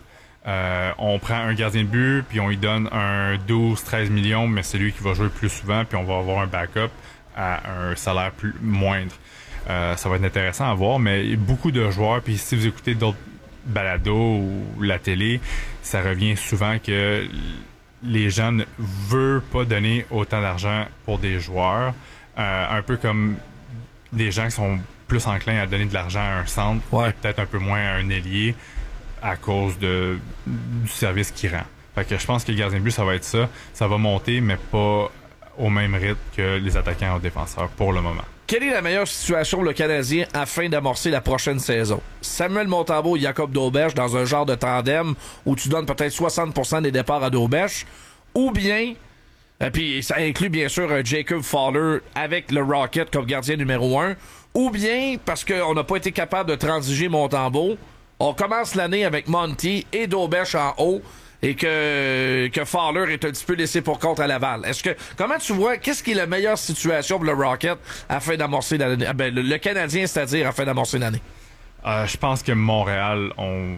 on prend un gardien de but, puis on lui donne un 12-13 millions, mais c'est lui qui va jouer plus souvent, puis on va avoir un backup à un salaire moindre. Ça va être intéressant à voir, mais beaucoup de joueurs, puis si vous écoutez d'autres balado ou la télé, ça revient souvent que les gens ne veulent pas donner autant d'argent pour des joueurs. Un peu comme des gens qui sont plus enclins à donner de l'argent à un centre et peut-être un peu moins à un ailier à cause du service qu'il rend. Fait que je pense que le gardien de but, ça va être ça. Ça va monter, mais pas au même rythme que les attaquants ou défenseurs pour le moment. Quelle est la meilleure situation pour le Canadien afin d'amorcer la prochaine saison? Samuel Montembeault et Jacob Dauberge dans un genre de tandem où tu donnes peut-être 60% des départs à Dauberge, ou bien, puis ça inclut bien sûr Jacob Fowler avec le Rocket comme gardien numéro 1, ou bien, parce qu'on n'a pas été capable de transiger Montembeault, on commence l'année avec Monty et Dauberge en haut, et que Fowler est un petit peu laissé pour compte à Laval. Comment tu vois, qu'est-ce qui est la meilleure situation pour le Rocket afin d'amorcer l'année? Le Canadien, c'est-à-dire afin d'amorcer l'année. Je pense que Montréal,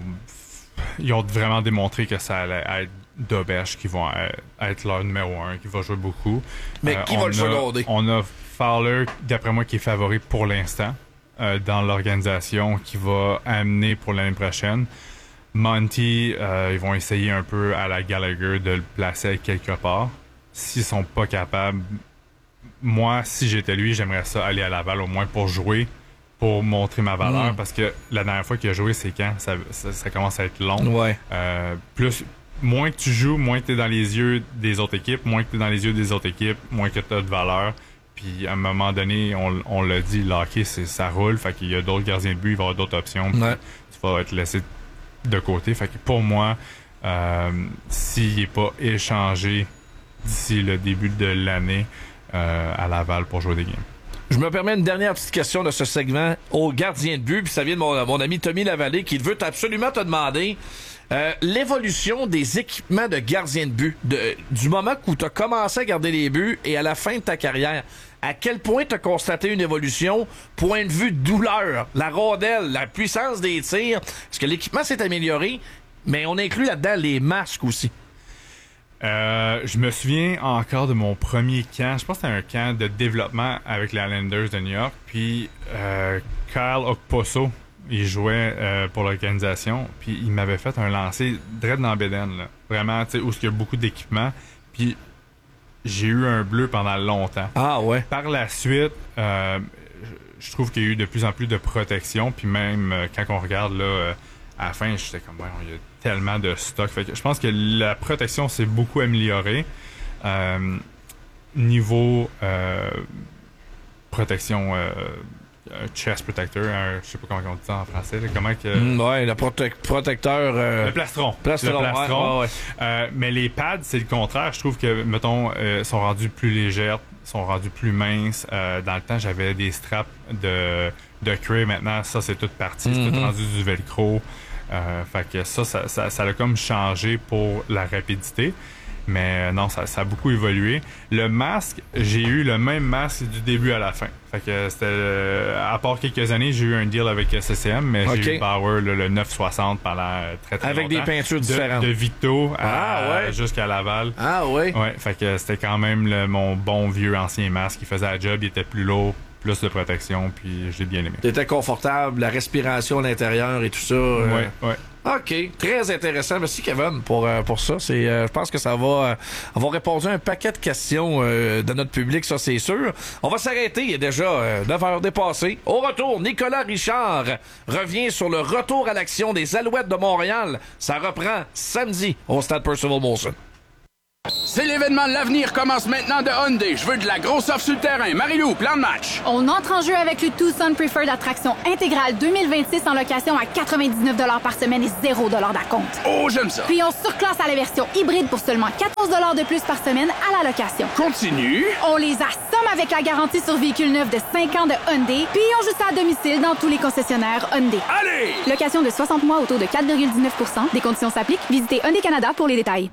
ils ont vraiment démontré que ça allait être Dauberge qui vont être leur numéro 1, qui va jouer beaucoup. Mais qui va le jouer? On a Fowler, d'après moi, qui est favori pour l'instant dans l'organisation, qui va amener pour l'année prochaine. Monty, ils vont essayer un peu à la Gallagher de le placer quelque part. S'ils sont pas capables, moi, si j'étais lui, j'aimerais ça aller à Laval au moins pour jouer, pour montrer ma valeur, parce que la dernière fois qu'il a joué, c'est quand? Ça commence à être long. Ouais. Moins que tu joues, moins que tu es dans les yeux des autres équipes, moins que tu es dans les yeux des autres équipes, moins que tu as de valeur. Puis à un moment donné, on l'a dit, le hockey, ça roule, fait qu'il y a d'autres gardiens de but, il va y avoir d'autres options. Tu vas être laissé de côté. Fait que pour moi, s'il n'est pas échangé d'ici le début de l'année à Laval pour jouer des games. Je me permets une dernière petite question de ce segment au gardien de but, puis ça vient de mon ami Tommy Lavallée qui veut absolument te demander l'évolution des équipements de gardien de but du moment où tu as commencé à garder les buts et à la fin de ta carrière. À quel point tu as constaté une évolution, point de vue douleur, la rondelle, la puissance des tirs? Est-ce que l'équipement s'est amélioré? Mais on inclut là-dedans les masques aussi. Je me souviens encore de mon premier camp. Je pense que c'était un camp de développement avec les Islanders de New York. Puis Kyle Okposo, il jouait pour l'organisation. Puis il m'avait fait un lancer direct dans Bédène, là. Vraiment, tu sais, où il y a beaucoup d'équipement. Puis j'ai eu un bleu pendant longtemps. Ah ouais. Par la suite, je trouve qu'il y a eu de plus en plus de protection. Puis même quand on regarde là, à la fin, j'étais comme, ouais, il y a tellement de stock. Fait que je pense que la protection s'est beaucoup améliorée. Niveau protection, chest protector, je sais pas comment on dit ça en français. Là, comment que... ouais, le protecteur... Le plastron. Ouais. Mais les pads, c'est le contraire. Je trouve que, mettons, sont rendus plus légères, sont rendus plus minces. Dans le temps, j'avais des straps de cuir. Maintenant, ça, c'est toute partie. C'est tout rendu du velcro. Fait que ça a comme changé pour la rapidité. Mais non, ça a beaucoup évolué. Le masque, j'ai eu le même masque du début à la fin. Fait que c'était... à part quelques années, j'ai eu un deal avec SCCM, mais j'ai eu Bauer, le 960 pendant très longtemps. Avec des peintures différentes. De Victo jusqu'à Laval. Ah ouais? Ouais, fait que c'était quand même mon bon vieux ancien masque. Il faisait la job, il était plus lourd, plus de protection, puis je l'ai bien aimé. T'étais confortable, la respiration à l'intérieur et tout ça. Ouais. OK, très intéressant. Merci Kevin pour ça. Je pense que ça va avoir répondu à un paquet de questions de notre public, ça c'est sûr. On va s'arrêter, il est déjà 9 heures dépassées. Au retour, Nicolas Richard revient sur le retour à l'action des Alouettes de Montréal. Ça reprend samedi au Stade Percival Molson. C'est l'événement de l'avenir commence maintenant de Hyundai. Je veux de la grosse offre sur le terrain. Marie-Lou, plan de match. On entre en jeu avec le Tucson Preferred Attraction intégrale 2026 en location à 99 $ par semaine et 0 $ d'acompte. Oh, j'aime ça. Puis on surclasse à la version hybride pour seulement 14 $ de plus par semaine à la location. Continue. On les assomme avec la garantie sur véhicule neuf de 5 ans de Hyundai, puis on joue ça à domicile dans tous les concessionnaires Hyundai. Allez! Location de 60 mois au taux de 4,19 %. Des conditions s'appliquent. Visitez Hyundai Canada pour les détails.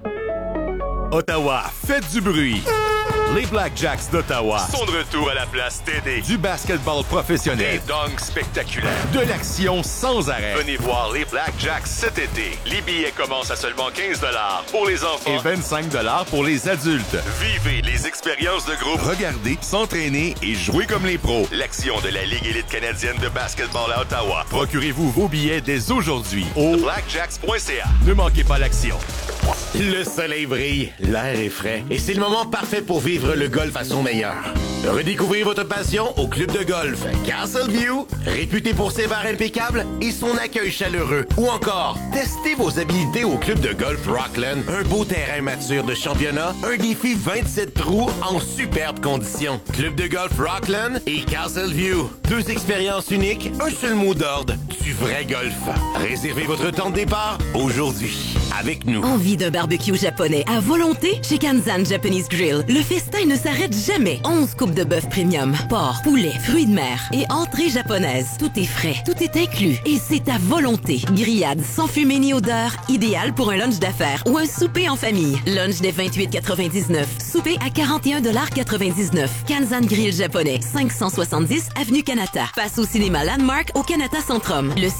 Ottawa, faites du bruit. Les Black Jacks d'Ottawa sont de retour à la place TD. Du basketball professionnel, des dunks spectaculaires, de l'action sans arrêt. Venez voir les Black Jacks cet été. Les billets commencent à seulement 15 $ pour les enfants et 25 $ pour les adultes. Vivez les expériences de groupe, regardez, s'entraîner et jouer comme les pros. L'action de la Ligue élite canadienne de basketball à Ottawa. Procurez-vous vos billets dès aujourd'hui au blackjacks.ca. Ne manquez pas l'action. Le soleil brille, l'air est frais et c'est le moment parfait pour vivre le golf à son meilleur. Redécouvrez votre passion au club de golf Castleview, réputé pour ses bars impeccables et son accueil chaleureux. Ou encore, testez vos habilités au club de golf Rockland, un beau terrain mature de championnat, un défi 27 trous en superbes conditions. Club de golf Rockland et Castleview, 2 expériences uniques, un seul mot d'ordre, du vrai golf. Réservez votre temps de départ aujourd'hui avec nous. Envie d'un barbecue japonais à volonté? Chez Kanzan Japanese Grill, le festin ne s'arrête jamais. 11 coupes de bœuf premium, porc, poulet, fruits de mer et entrées japonaises. Tout est frais, tout est inclus et c'est à volonté. Grillade sans fumée ni odeur, idéal pour un lunch d'affaires ou un souper en famille. Lunch dès 28,99. Souper à 41,99 $. Kanzan Grill japonais, 570 Avenue Kanata. Face au cinéma Landmark au Kanata Centrum. Le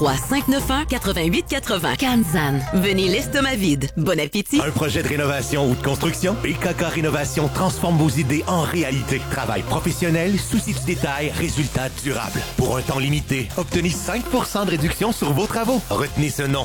613-591-8880. Kanzan. Venez l'estomac vide. Bon appétit. Un projet de rénovation ou de construction? BKK Rénovation transforme vos idées en réalité. Travail professionnel, souci du détail, résultat durable. Pour un temps limité, obtenez 5 % de réduction sur vos travaux. Retenez ce nom,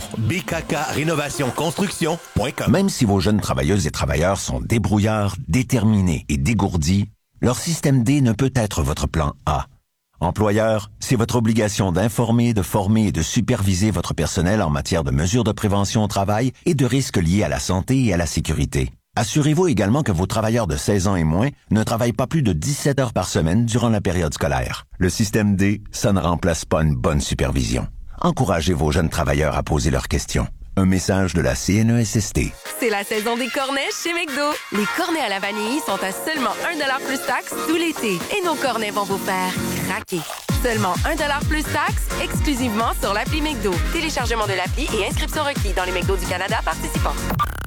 bkkrénovationconstruction.com. Même si vos jeunes travailleuses et travailleurs sont débrouillards, déterminés et dégourdis, leur système D ne peut être votre plan A. Employeur, c'est votre obligation d'informer, de former et de superviser votre personnel en matière de mesures de prévention au travail et de risques liés à la santé et à la sécurité. Assurez-vous également que vos travailleurs de 16 ans et moins ne travaillent pas plus de 17 heures par semaine durant la période scolaire. Le système D, ça ne remplace pas une bonne supervision. Encouragez vos jeunes travailleurs à poser leurs questions. Un message de la CNESST. C'est la saison des cornets chez McDo. Les cornets à la vanille sont à seulement 1 $ plus taxe tout l'été. Et nos cornets vont vous faire craquer. Seulement 1 $ plus taxe, exclusivement sur l'appli McDo. Téléchargement de l'appli et inscription requis dans les McDo du Canada participants.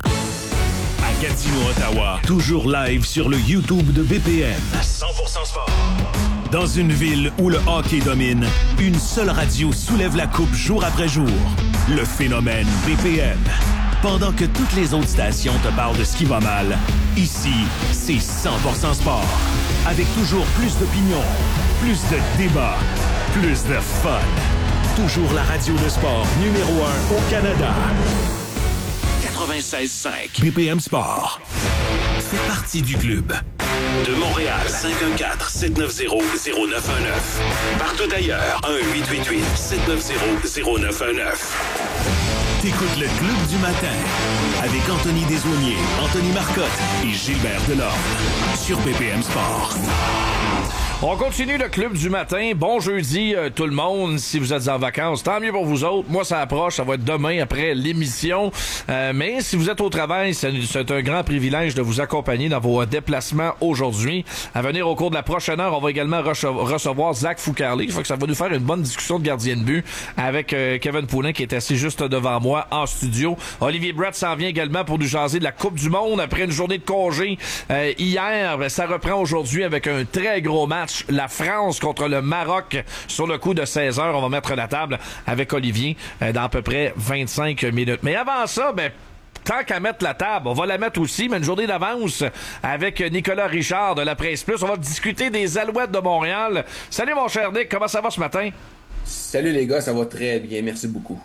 À Gatineau, Ottawa, toujours live sur le YouTube de BPM. 100% sport. Dans une ville où le hockey domine, une seule radio soulève la coupe jour après jour. Le phénomène BPM. Pendant que toutes les autres stations te parlent de ce qui va mal, ici, c'est 100% sport. Avec toujours plus d'opinions, plus de débats, plus de fun. Toujours la radio de sport numéro 1 au Canada. 96.5 BPM Sport. Fait partie du club. De Montréal, 514-790-0919. Partout ailleurs, 1-888-790-0919. T'écoutes le Club du matin avec Anthony Desaulniers, Anthony Marcotte et Gilbert Delorme sur BPM Sport. On continue le Club du matin. Bon jeudi tout le monde. Si vous êtes en vacances, tant mieux pour vous autres. Moi, ça approche. Ça va être demain après l'émission. Mais si vous êtes au travail, c'est un grand privilège de vous accompagner dans vos déplacements aujourd'hui. À venir au cours de la prochaine heure, on va également recevoir Zach Foucarli. Je crois que ça va nous faire une bonne discussion de gardien de but avec Kevin Poulin qui est assis juste devant moi en studio. Olivier Brett s'en vient également pour nous jaser de la Coupe du Monde après une journée de congé. Hier, ça reprend aujourd'hui avec un très gros match. La France contre le Maroc sur le coup de 16 heures. On va mettre la table avec Olivier dans à peu près 25 minutes. Mais avant ça, tant qu'à mettre la table, on va la mettre aussi, mais une journée d'avance avec Nicolas Richard de la Presse Plus. On va discuter des Alouettes de Montréal. Salut mon cher Nick, comment ça va ce matin? Salut les gars, ça va très bien, merci beaucoup.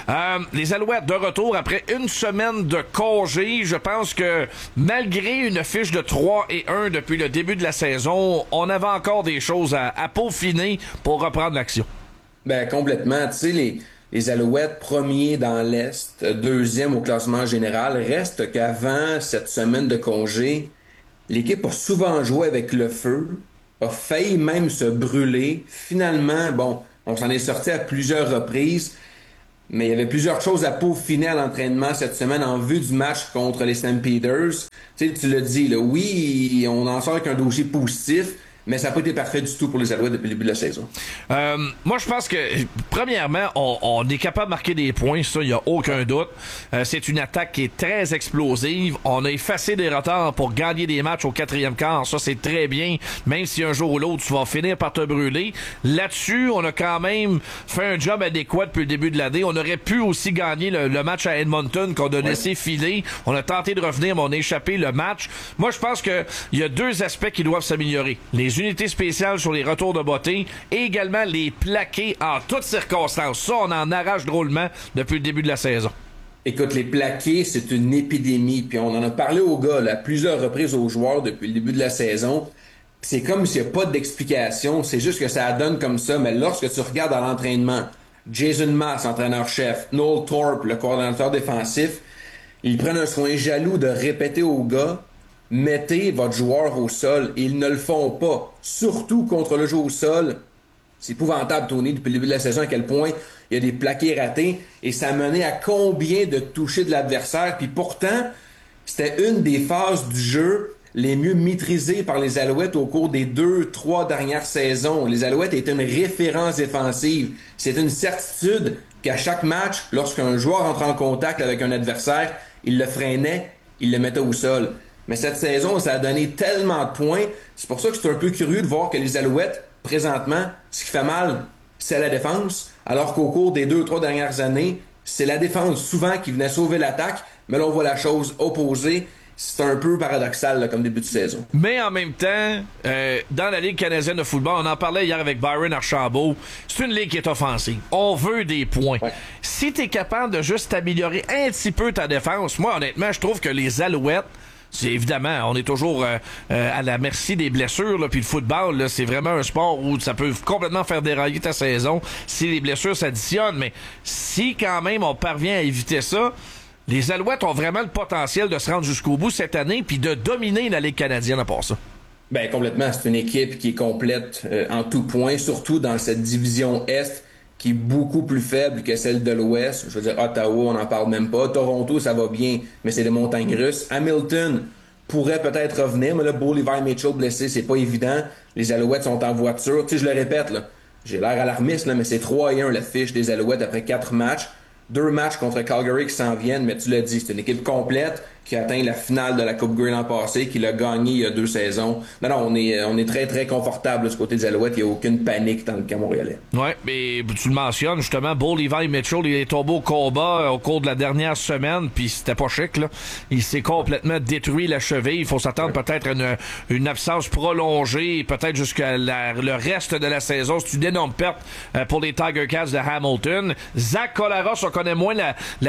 Les Alouettes de retour après une semaine de congé. Je pense que malgré une fiche de 3-1 depuis le début de la saison, on avait encore des choses à peaufiner pour reprendre l'action. Ben complètement. Tu sais, les Alouettes premiers dans l'Est, deuxième au classement général, reste qu'avant cette semaine de congé, l'équipe a souvent joué avec le feu, a failli même se brûler. Finalement, bon, on s'en est sorti à plusieurs reprises, mais il y avait plusieurs choses à peaufiner à l'entraînement cette semaine en vue du match contre les Stampeders. Tu sais, tu l'as dit, là, oui, on en sort avec un dossier positif, mais ça n'a pas été parfait du tout pour les Alouettes depuis le début de la saison. Moi, je pense que, premièrement, on est capable de marquer des points, ça, il n'y a aucun doute. C'est une attaque qui est très explosive. On a effacé des retards pour gagner des matchs au 4e quart. Ça, c'est très bien. Même si un jour ou l'autre, tu vas finir par te brûler. Là-dessus, on a quand même fait un job adéquat depuis le début de l'année. On aurait pu aussi gagner le match à Edmonton qu'on a laissé filer. On a tenté de revenir, mais on a échappé le match. Moi, je pense qu'il y a deux aspects qui doivent s'améliorer. Les unités spéciales sur les retours de beauté et également les plaqués en toutes circonstances. Ça, on en arrache drôlement depuis le début de la saison. Écoute, les plaqués, c'est une épidémie. Puis on en a parlé aux gars là, à plusieurs reprises aux joueurs depuis le début de la saison. C'est comme s'il n'y a pas d'explication. C'est juste que ça donne comme ça. Mais lorsque tu regardes à l'entraînement, Jason Maas, entraîneur-chef, Noel Thorpe, le coordonnateur défensif, ils prennent un soin jaloux de répéter aux gars: mettez votre joueur au sol. Et ils ne le font pas. Surtout contre le jeu au sol. C'est épouvantable, Tony, depuis le début de la saison, à quel point il y a des plaqués ratés. Et ça menait à combien de touchés de l'adversaire. Puis pourtant, c'était une des phases du jeu les mieux maîtrisées par les Alouettes au cours des 2-3 dernières saisons. Les Alouettes étaient une référence défensive. C'est une certitude qu'à chaque match, lorsqu'un joueur entre en contact avec un adversaire, il le freinait, il le mettait au sol. Mais cette saison, ça a donné tellement de points. C'est pour ça que c'est un peu curieux de voir que les Alouettes, présentement, ce qui fait mal, c'est la défense. Alors qu'au cours des 2-3 dernières années, c'est la défense souvent qui venait sauver l'attaque. Mais là, on voit la chose opposée. C'est un peu paradoxal là, comme début de saison. Mais en même temps, dans la Ligue canadienne de football, on en parlait hier avec Byron Archambault, c'est une ligue qui est offensive. On veut des points. Ouais. Si tu es capable de juste améliorer un petit peu ta défense, moi, honnêtement, je trouve que les Alouettes, c'est évidemment, on est toujours à la merci des blessures, puis le football, là, c'est vraiment un sport où ça peut complètement faire dérailler ta saison si les blessures s'additionnent, mais si quand même on parvient à éviter ça, les Alouettes ont vraiment le potentiel de se rendre jusqu'au bout cette année puis de dominer la Ligue canadienne à part ça. Ben complètement, c'est une équipe qui est complète en tout point, surtout dans cette division Est qui est beaucoup plus faible que celle de l'Ouest. Je veux dire, Ottawa, on n'en parle même pas. Toronto, ça va bien, mais c'est des montagnes russes. Hamilton pourrait peut-être revenir, mais là, Bo Levi Mitchell blessé, c'est pas évident. Les Alouettes sont en voiture. Tu sais, je le répète, là, j'ai l'air alarmiste, là, mais c'est 3-1 la fiche des Alouettes après 4 matchs. 2 matchs contre Calgary qui s'en viennent, mais tu l'as dit, c'est une équipe complète qui a atteint la finale de la Coupe Grey l'an passé, qui l'a gagné il y a 2 saisons. Non, on est très, très confortable de ce côté des Alouettes. Il n'y a aucune panique dans le camp montréalais. Ouais, mais tu le mentionnes, justement, Bo Levi Mitchell, il est tombé au combat au cours de la dernière semaine, puis c'était pas chic, là. Il s'est complètement détruit la cheville. Il faut s'attendre peut-être à une absence prolongée, peut-être jusqu'à le reste de la saison. C'est une énorme perte pour les Tiger Cats de Hamilton. Zach Collaros, on connaît moins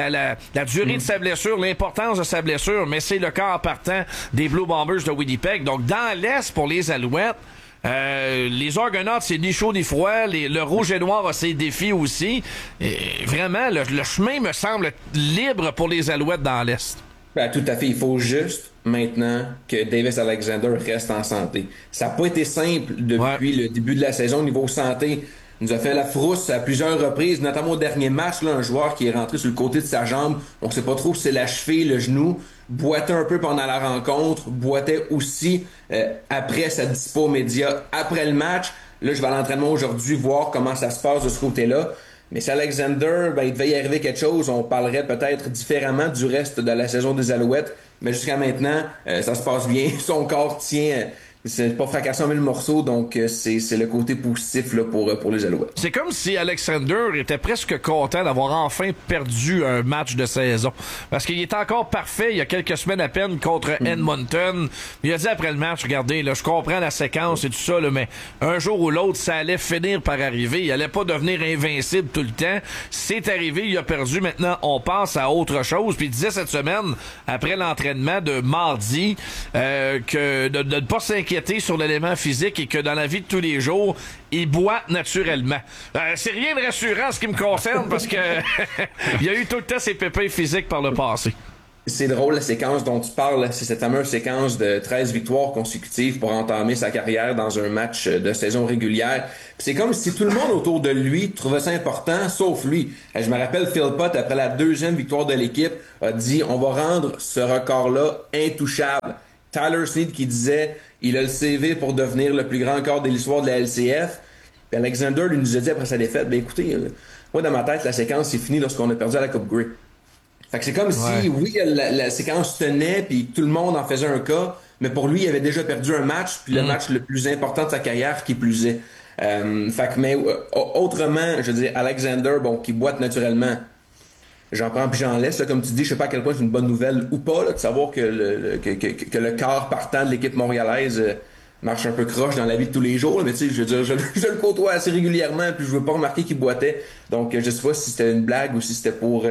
la durée de sa blessure, l'importance de sa blessure, mais c'est le cas en partant des Blue Bombers de Winnipeg. Donc, dans l'Est, pour les Alouettes, les Argonauts, c'est ni chaud ni froid. Le Rouge et Noir a ses défis aussi. Et vraiment, le chemin me semble libre pour les Alouettes dans l'Est. Ben, tout à fait. Il faut juste, maintenant, que Davis Alexander reste en santé. Ça n'a pas été simple depuis le début de la saison au niveau santé. Il nous a fait la frousse à plusieurs reprises, notamment au dernier match, là, un joueur qui est rentré sur le côté de sa jambe. On ne sait pas trop si c'est la cheville, le genou. Boitait un peu pendant la rencontre, boitait aussi après sa dispo média après le match. Là, je vais à l'entraînement aujourd'hui voir comment ça se passe de ce côté-là. Mais si Alexander, il devait y arriver quelque chose, on parlerait peut-être différemment du reste de la saison des Alouettes. Mais jusqu'à maintenant, ça se passe bien. Son corps tient c'est pas fracassé en 1000 morceaux, donc c'est le côté positif là, pour les Alouettes. C'est comme si Alexander était presque content d'avoir enfin perdu un match de saison. Parce qu'il était encore parfait il y a quelques semaines à peine contre Edmonton. Il a dit après le match, regardez, là, je comprends la séquence et tout ça, là, mais un jour ou l'autre, ça allait finir par arriver. Il allait pas devenir invincible tout le temps. C'est arrivé, il a perdu. Maintenant, on passe à autre chose. Puis il disait cette semaine, après l'entraînement de mardi, que de ne pas s'inquiéter sur l'élément physique et que dans la vie de tous les jours, il boit naturellement. C'est rien de rassurant en ce qui me concerne parce que il y a eu tout le temps ses pépins physiques par le passé. C'est drôle, la séquence dont tu parles, c'est cette fameuse séquence de 13 victoires consécutives pour entamer sa carrière dans un match de saison régulière. Puis c'est comme si tout le monde autour de lui trouvait ça important, sauf lui. Je me rappelle, Phil Pott, après la 2e victoire de l'équipe, a dit « On va rendre ce record-là intouchable ». Tyler Snead qui disait il a le CV pour devenir le plus grand corps de l'histoire de la LCF. Puis Alexander lui nous a dit après sa défaite, écoutez, moi dans ma tête, la séquence c'est fini lorsqu'on a perdu à la Coupe Grey. Fait que c'est comme si, oui, la séquence tenait, puis tout le monde en faisait un cas, mais pour lui, il avait déjà perdu un match, puis le match le plus important de sa carrière qui plus est. Mais autrement, je veux dire, Alexander, qui boite naturellement, j'en prends puis j'en laisse. Là, comme tu dis, je sais pas à quel point c'est une bonne nouvelle ou pas, là, de savoir que le quart partant de l'équipe montréalaise marche un peu croche dans la vie de tous les jours. Là, mais tu sais, je veux dire, je le côtoie assez régulièrement, puis je veux pas remarquer qu'il boitait. Donc, je sais pas si c'était une blague ou si c'était pour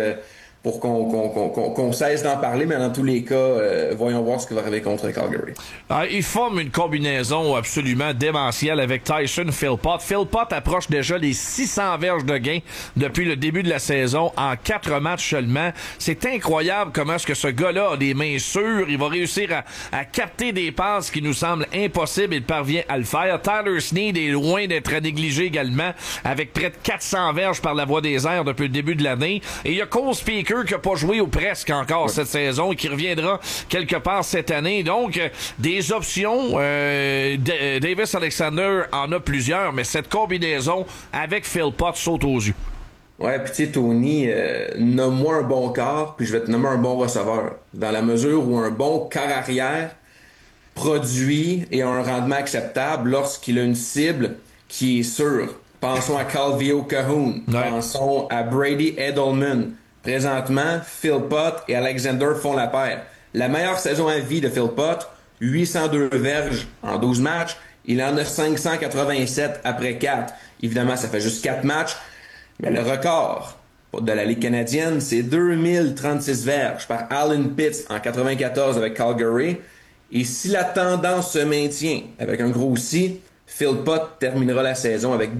qu'on cesse d'en parler, mais dans tous les cas, voyons voir ce qui va arriver contre Calgary. Il forme une combinaison absolument démentielle avec Tyson Philpott. Philpott approche déjà les 600 verges de gain depuis le début de la saison en 4 matchs seulement. C'est incroyable comment est-ce que ce gars-là a des mains sûres. Il va réussir à capter des passes qui nous semblent impossibles. Il parvient à le faire. Tyler Snead est loin d'être à négliger également, avec près de 400 verges par la voie des airs depuis le début de l'année. Et il y a Cole Speaker qui n'a pas joué ou presque encore cette saison et qui reviendra quelque part cette année. Donc, des options. Davis Alexander en a plusieurs, mais cette combinaison avec Philpott saute aux yeux. Ouais, puis tu sais, Tony, nomme-moi un bon quart, puis je vais te nommer un bon receveur. Dans la mesure où un bon quart arrière produit et a un rendement acceptable lorsqu'il a une cible qui est sûre. Pensons à Calvillo Cahoon. Ouais. Pensons à Brady Edelman. Présentement, Philpott et Alexander font la paire. La meilleure saison à vie de Philpott, 802 verges en 12 matchs. Il en a 587 après 4. Évidemment, ça fait juste 4 matchs. Mais le record de la Ligue canadienne, c'est 2036 verges par Alan Pitts en 94 avec Calgary. Et si la tendance se maintient avec un gros si, Philpott terminera la saison avec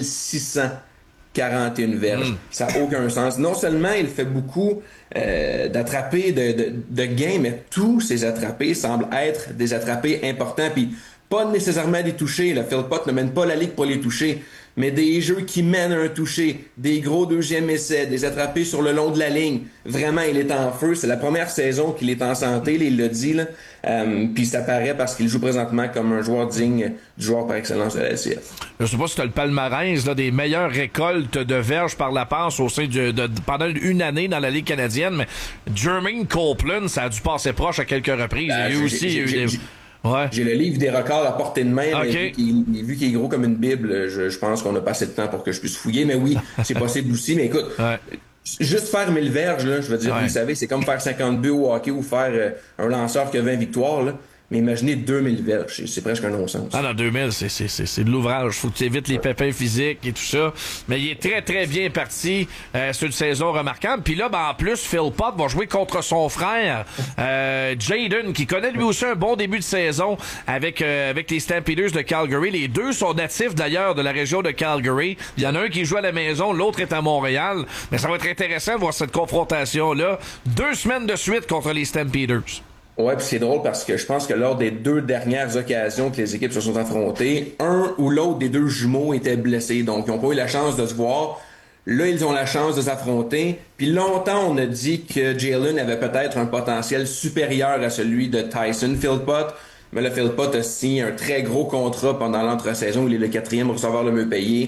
2641 verges. Ça n'a aucun sens. Non seulement il fait beaucoup d'attrapés de gains, mais tous ces attrapés semblent être des attrapés importants. Puis pas nécessairement des touchés. Philpott ne mène pas la Ligue pour les toucher, mais des jeux qui mènent un toucher, des gros deuxième essais, des attrapés sur le long de la ligne. Vraiment, il est en feu. C'est la première saison qu'il est en santé, là, il l'a dit. Puis ça paraît parce qu'il joue présentement comme un joueur digne du joueur par excellence de la LCF. Je sais pas si tu as le palmarès là, des meilleures récoltes de verges par la passe au sein pendant une année dans la Ligue canadienne, mais Jermaine Copeland, ça a dû passer proche à quelques reprises. J'ai le livre des records à portée de main, okay. mais vu qu'il est gros comme une bible, je pense qu'on a pas assez de temps pour que je puisse fouiller, mais oui, c'est possible aussi. Mais écoute, juste faire 1000 verges, là, je veux dire, vous savez, c'est comme faire 50 buts au hockey ou faire un lanceur qui a 20 victoires, là. Mais imaginez 2000 verges, c'est presque un non-sens. Ah non, 2000, c'est de l'ouvrage. Faut que tu évites les pépins physiques et tout ça. Mais il est très, très bien parti. C'est une saison remarquable. Puis là, en plus, Philpott va jouer contre son frère, Jaden, qui connaît lui aussi un bon début de saison avec les Stampeders de Calgary. Les deux sont natifs, d'ailleurs, de la région de Calgary. Il y en a un qui joue à la maison, l'autre est à Montréal. Mais ça va être intéressant de voir cette confrontation-là. 2 semaines de suite contre les Stampeders. Ouais, puis c'est drôle parce que je pense que lors des 2 dernières occasions que les équipes se sont affrontées, un ou l'autre des 2 jumeaux était blessé. Donc, ils n'ont pas eu la chance de se voir. Là, ils ont la chance de s'affronter. Puis longtemps, on a dit que Jalen avait peut-être un potentiel supérieur à celui de Tyson Philpott. Mais là, Philpott a signé un très gros contrat pendant l'entre-saison. Il est le 4e receveur le mieux payé.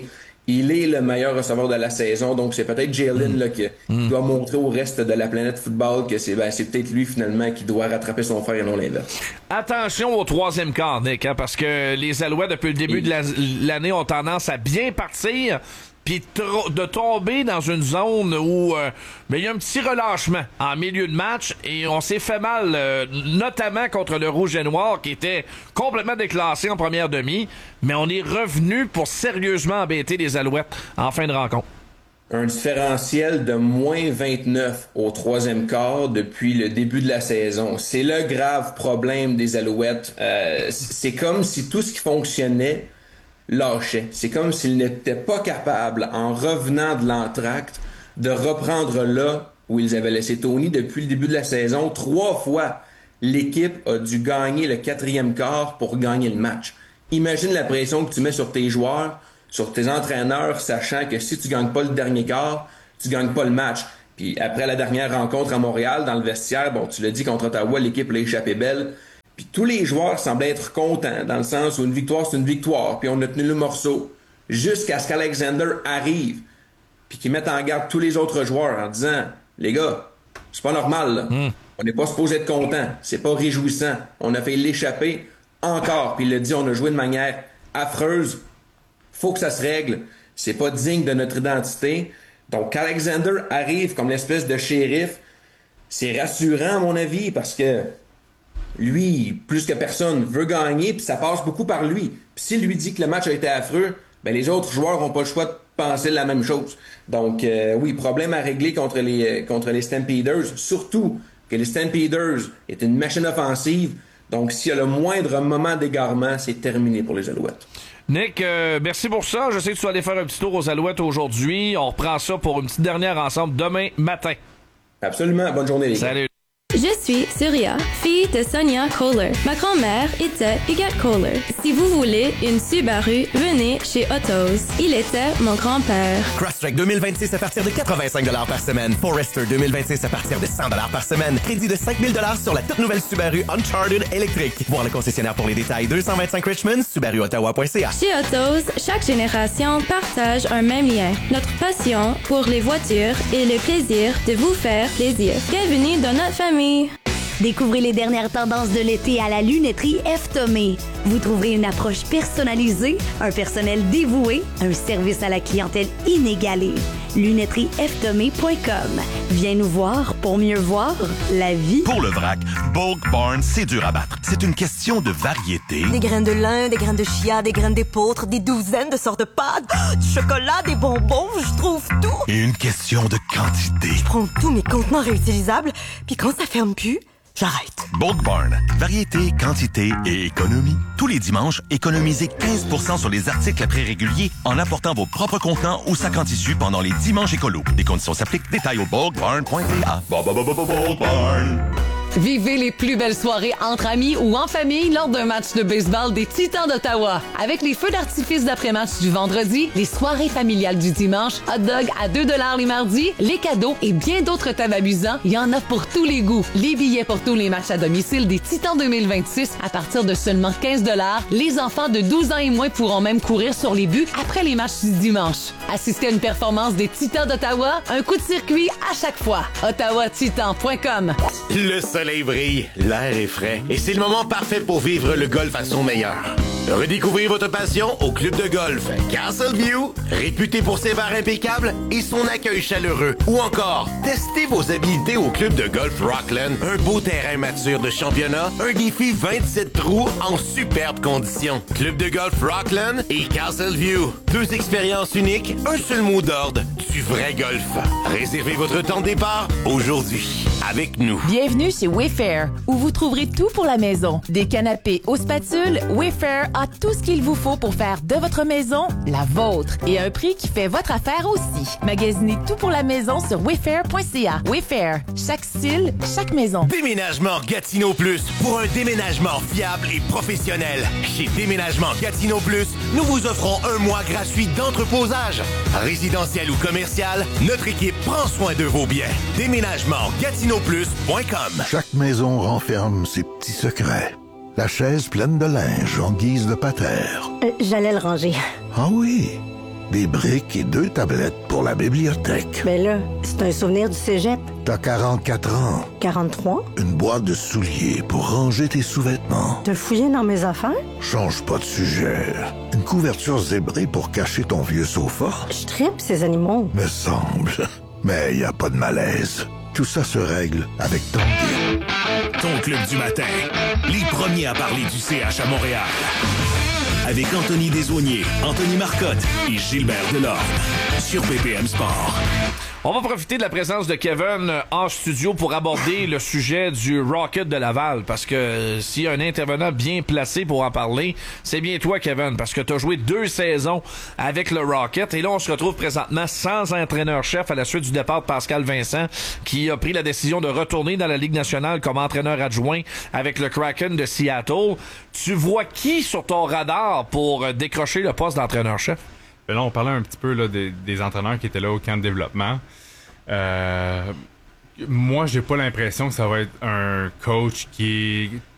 il est le meilleur receveur de la saison. Donc, c'est peut-être Jalen là, qui doit montrer au reste de la planète football que c'est peut-être lui, finalement, qui doit rattraper son frère et non l'inverse. Attention au troisième quart, Nick, hein, parce que les Alouettes, depuis le début de l'année, ont tendance à bien partir. Puis de tomber dans une zone où il y a un petit relâchement en milieu de match et on s'est fait mal, notamment contre le Rouge et Noir qui était complètement déclassé en première demi, mais on est revenu pour sérieusement embêter les Alouettes en fin de rencontre. Un différentiel de moins 29 au troisième quart depuis le début de la saison. C'est le grave problème des Alouettes. C'est comme si tout ce qui fonctionnait lâchait. C'est comme s'ils n'étaient pas capables, en revenant de l'entracte, de reprendre là où ils avaient laissé Tony depuis le début de la saison. 3 fois, l'équipe a dû gagner le 4e quart pour gagner le match. Imagine la pression que tu mets sur tes joueurs, sur tes entraîneurs, sachant que si tu gagnes pas le dernier quart, tu gagnes pas le match. Puis après la dernière rencontre à Montréal, dans le vestiaire, bon, tu l'as dit, contre Ottawa, l'équipe l'a échappé belle. Puis tous les joueurs semblaient être contents, dans le sens où une victoire, c'est une victoire, puis on a tenu le morceau, jusqu'à ce qu'Alexander arrive, puis qu'il mette en garde tous les autres joueurs en disant « Les gars, c'est pas normal, là. On n'est pas supposé être content, c'est pas réjouissant, on a fait l'échapper encore. » Puis il a dit « On a joué de manière affreuse, faut que ça se règle, c'est pas digne de notre identité. » Donc qu'Alexander arrive comme l'espèce de shérif, c'est rassurant à mon avis, parce que lui, plus que personne, veut gagner, puis ça passe beaucoup par lui. Puis s'il lui dit que le match a été affreux, ben les autres joueurs n'ont pas le choix de penser la même chose. Donc, oui, problème à régler contre les Stampeders, surtout que les Stampeders est une machine offensive. Donc, s'il y a le moindre moment d'égarement, c'est terminé pour les Alouettes. Nick, merci pour ça. Je sais que tu vas aller faire un petit tour aux Alouettes aujourd'hui. On reprend ça pour une petite dernière ensemble demain matin. Absolument. Bonne journée, les gars. Salut. Je suis Surya, fille de Sonia Kohler. Ma grand-mère était Huguette Kohler. Si vous voulez une Subaru, venez chez Autos. Il était mon grand-père. Crosstrek 2026 à partir de 85$ par semaine. Forester 2026 à partir de 100$ par semaine. Crédit de 5000$ sur la toute nouvelle Subaru Uncharted électrique. Voir le concessionnaire pour les détails. 225 Richmond, SubaruOttawa.ca. Chez Autos, chaque génération partage un même lien. Notre passion pour les voitures et le plaisir de vous faire plaisir. Bienvenue dans notre famille. Découvrez les dernières tendances de l'été à la lunetterie F. Thomé. Vous trouverez une approche personnalisée, un personnel dévoué, un service à la clientèle inégalé. LunetterieFthomé.com. Viens nous voir pour mieux voir la vie. Pour le vrac, Bulk Barn, c'est dur à battre. C'est une question de variété. Des graines de lin, des graines de chia, des graines d'épeautre, des douzaines de sortes de pâtes, du chocolat, des bonbons, je trouve tout. Et une question de quantité. Je prends tous mes contenants réutilisables, puis quand ça ferme plus, j'arrête. Bulk Barn. Variété, quantité et économie. Tous les dimanches, économisez 15% sur les articles à prix régulier en apportant vos propres contenants ou sacs en tissu pendant les dimanches écolos. Les conditions s'appliquent. Détails au bulkbarn.ca. Bulk Barn. Vivez les plus belles soirées entre amis ou en famille lors d'un match de baseball des Titans d'Ottawa. Avec les feux d'artifice d'après-match du vendredi, les soirées familiales du dimanche, hot dog à 2$ les mardis, les cadeaux et bien d'autres thèmes amusants, il y en a pour tous les goûts. Les billets pour tous les matchs à domicile des Titans 2026 à partir de seulement 15$. Les enfants de 12 ans et moins pourront même courir sur les buts après les matchs du dimanche. Assistez à une performance des Titans d'Ottawa, un coup de circuit à chaque fois. OttawaTitan.com. Le soleil brille, l'air est frais et c'est le moment parfait pour vivre le golf à son meilleur. Redécouvrez votre passion au club de golf Castleview, réputé pour ses bars impeccables et son accueil chaleureux. Ou encore, testez vos habiletés au club de golf Rockland, un beau terrain mature de championnat, un défi 27 trous en superbes conditions. Club de golf Rockland et Castleview, 2 expériences uniques, un seul mot d'ordre, du vrai golf. Réservez votre temps de départ aujourd'hui avec nous. Bienvenue chez Wayfair, où vous trouverez tout pour la maison. Des canapés aux spatules, Wayfair a tout ce qu'il vous faut pour faire de votre maison la vôtre. Et à un prix qui fait votre affaire aussi. Magasinez tout pour la maison sur wayfair.ca. Wayfair, chaque style, chaque maison. Déménagement Gatineau Plus, pour un déménagement fiable et professionnel. Chez Déménagement Gatineau Plus, nous vous offrons un mois gratuit d'entreposage. Résidentiel ou commercial, notre équipe prend soin de vos biens. Déménagement GatineauPlus.com. Chaque maison renferme ses petits secrets. La chaise pleine de linge en guise de patère. J'allais le ranger. Ah oui? des briques et 2 tablettes pour la bibliothèque. Mais là, c'est un souvenir du cégep. T'as 44 ans. 43? Une boîte de souliers pour ranger tes sous-vêtements. T'as fouillé dans mes affaires? Change pas de sujet. Une couverture zébrée pour cacher ton vieux sofa? Je tripe ces animaux. Me semble. Mais y a pas de malaise. Tout ça se règle avec Tanguy. Ton club du matin. Les premiers à parler du CH à Montréal. Avec Anthony Desaulniers, Anthony Marcotte et Gilbert Delorme. Sur BPM Sport. On va profiter de la présence de Kevin en studio pour aborder le sujet du Rocket de Laval, parce que s'il y a un intervenant bien placé pour en parler, c'est bien toi, Kevin, parce que tu as joué 2 saisons avec le Rocket, et là on se retrouve présentement sans entraîneur-chef à la suite du départ de Pascal Vincent, qui a pris la décision de retourner dans la Ligue nationale comme entraîneur adjoint avec le Kraken de Seattle. Tu vois qui sur ton radar pour décrocher le poste d'entraîneur-chef? Là, on parlait un petit peu là, des entraîneurs qui étaient là au camp de développement. Moi, j'ai pas l'impression que ça va être un coach qui est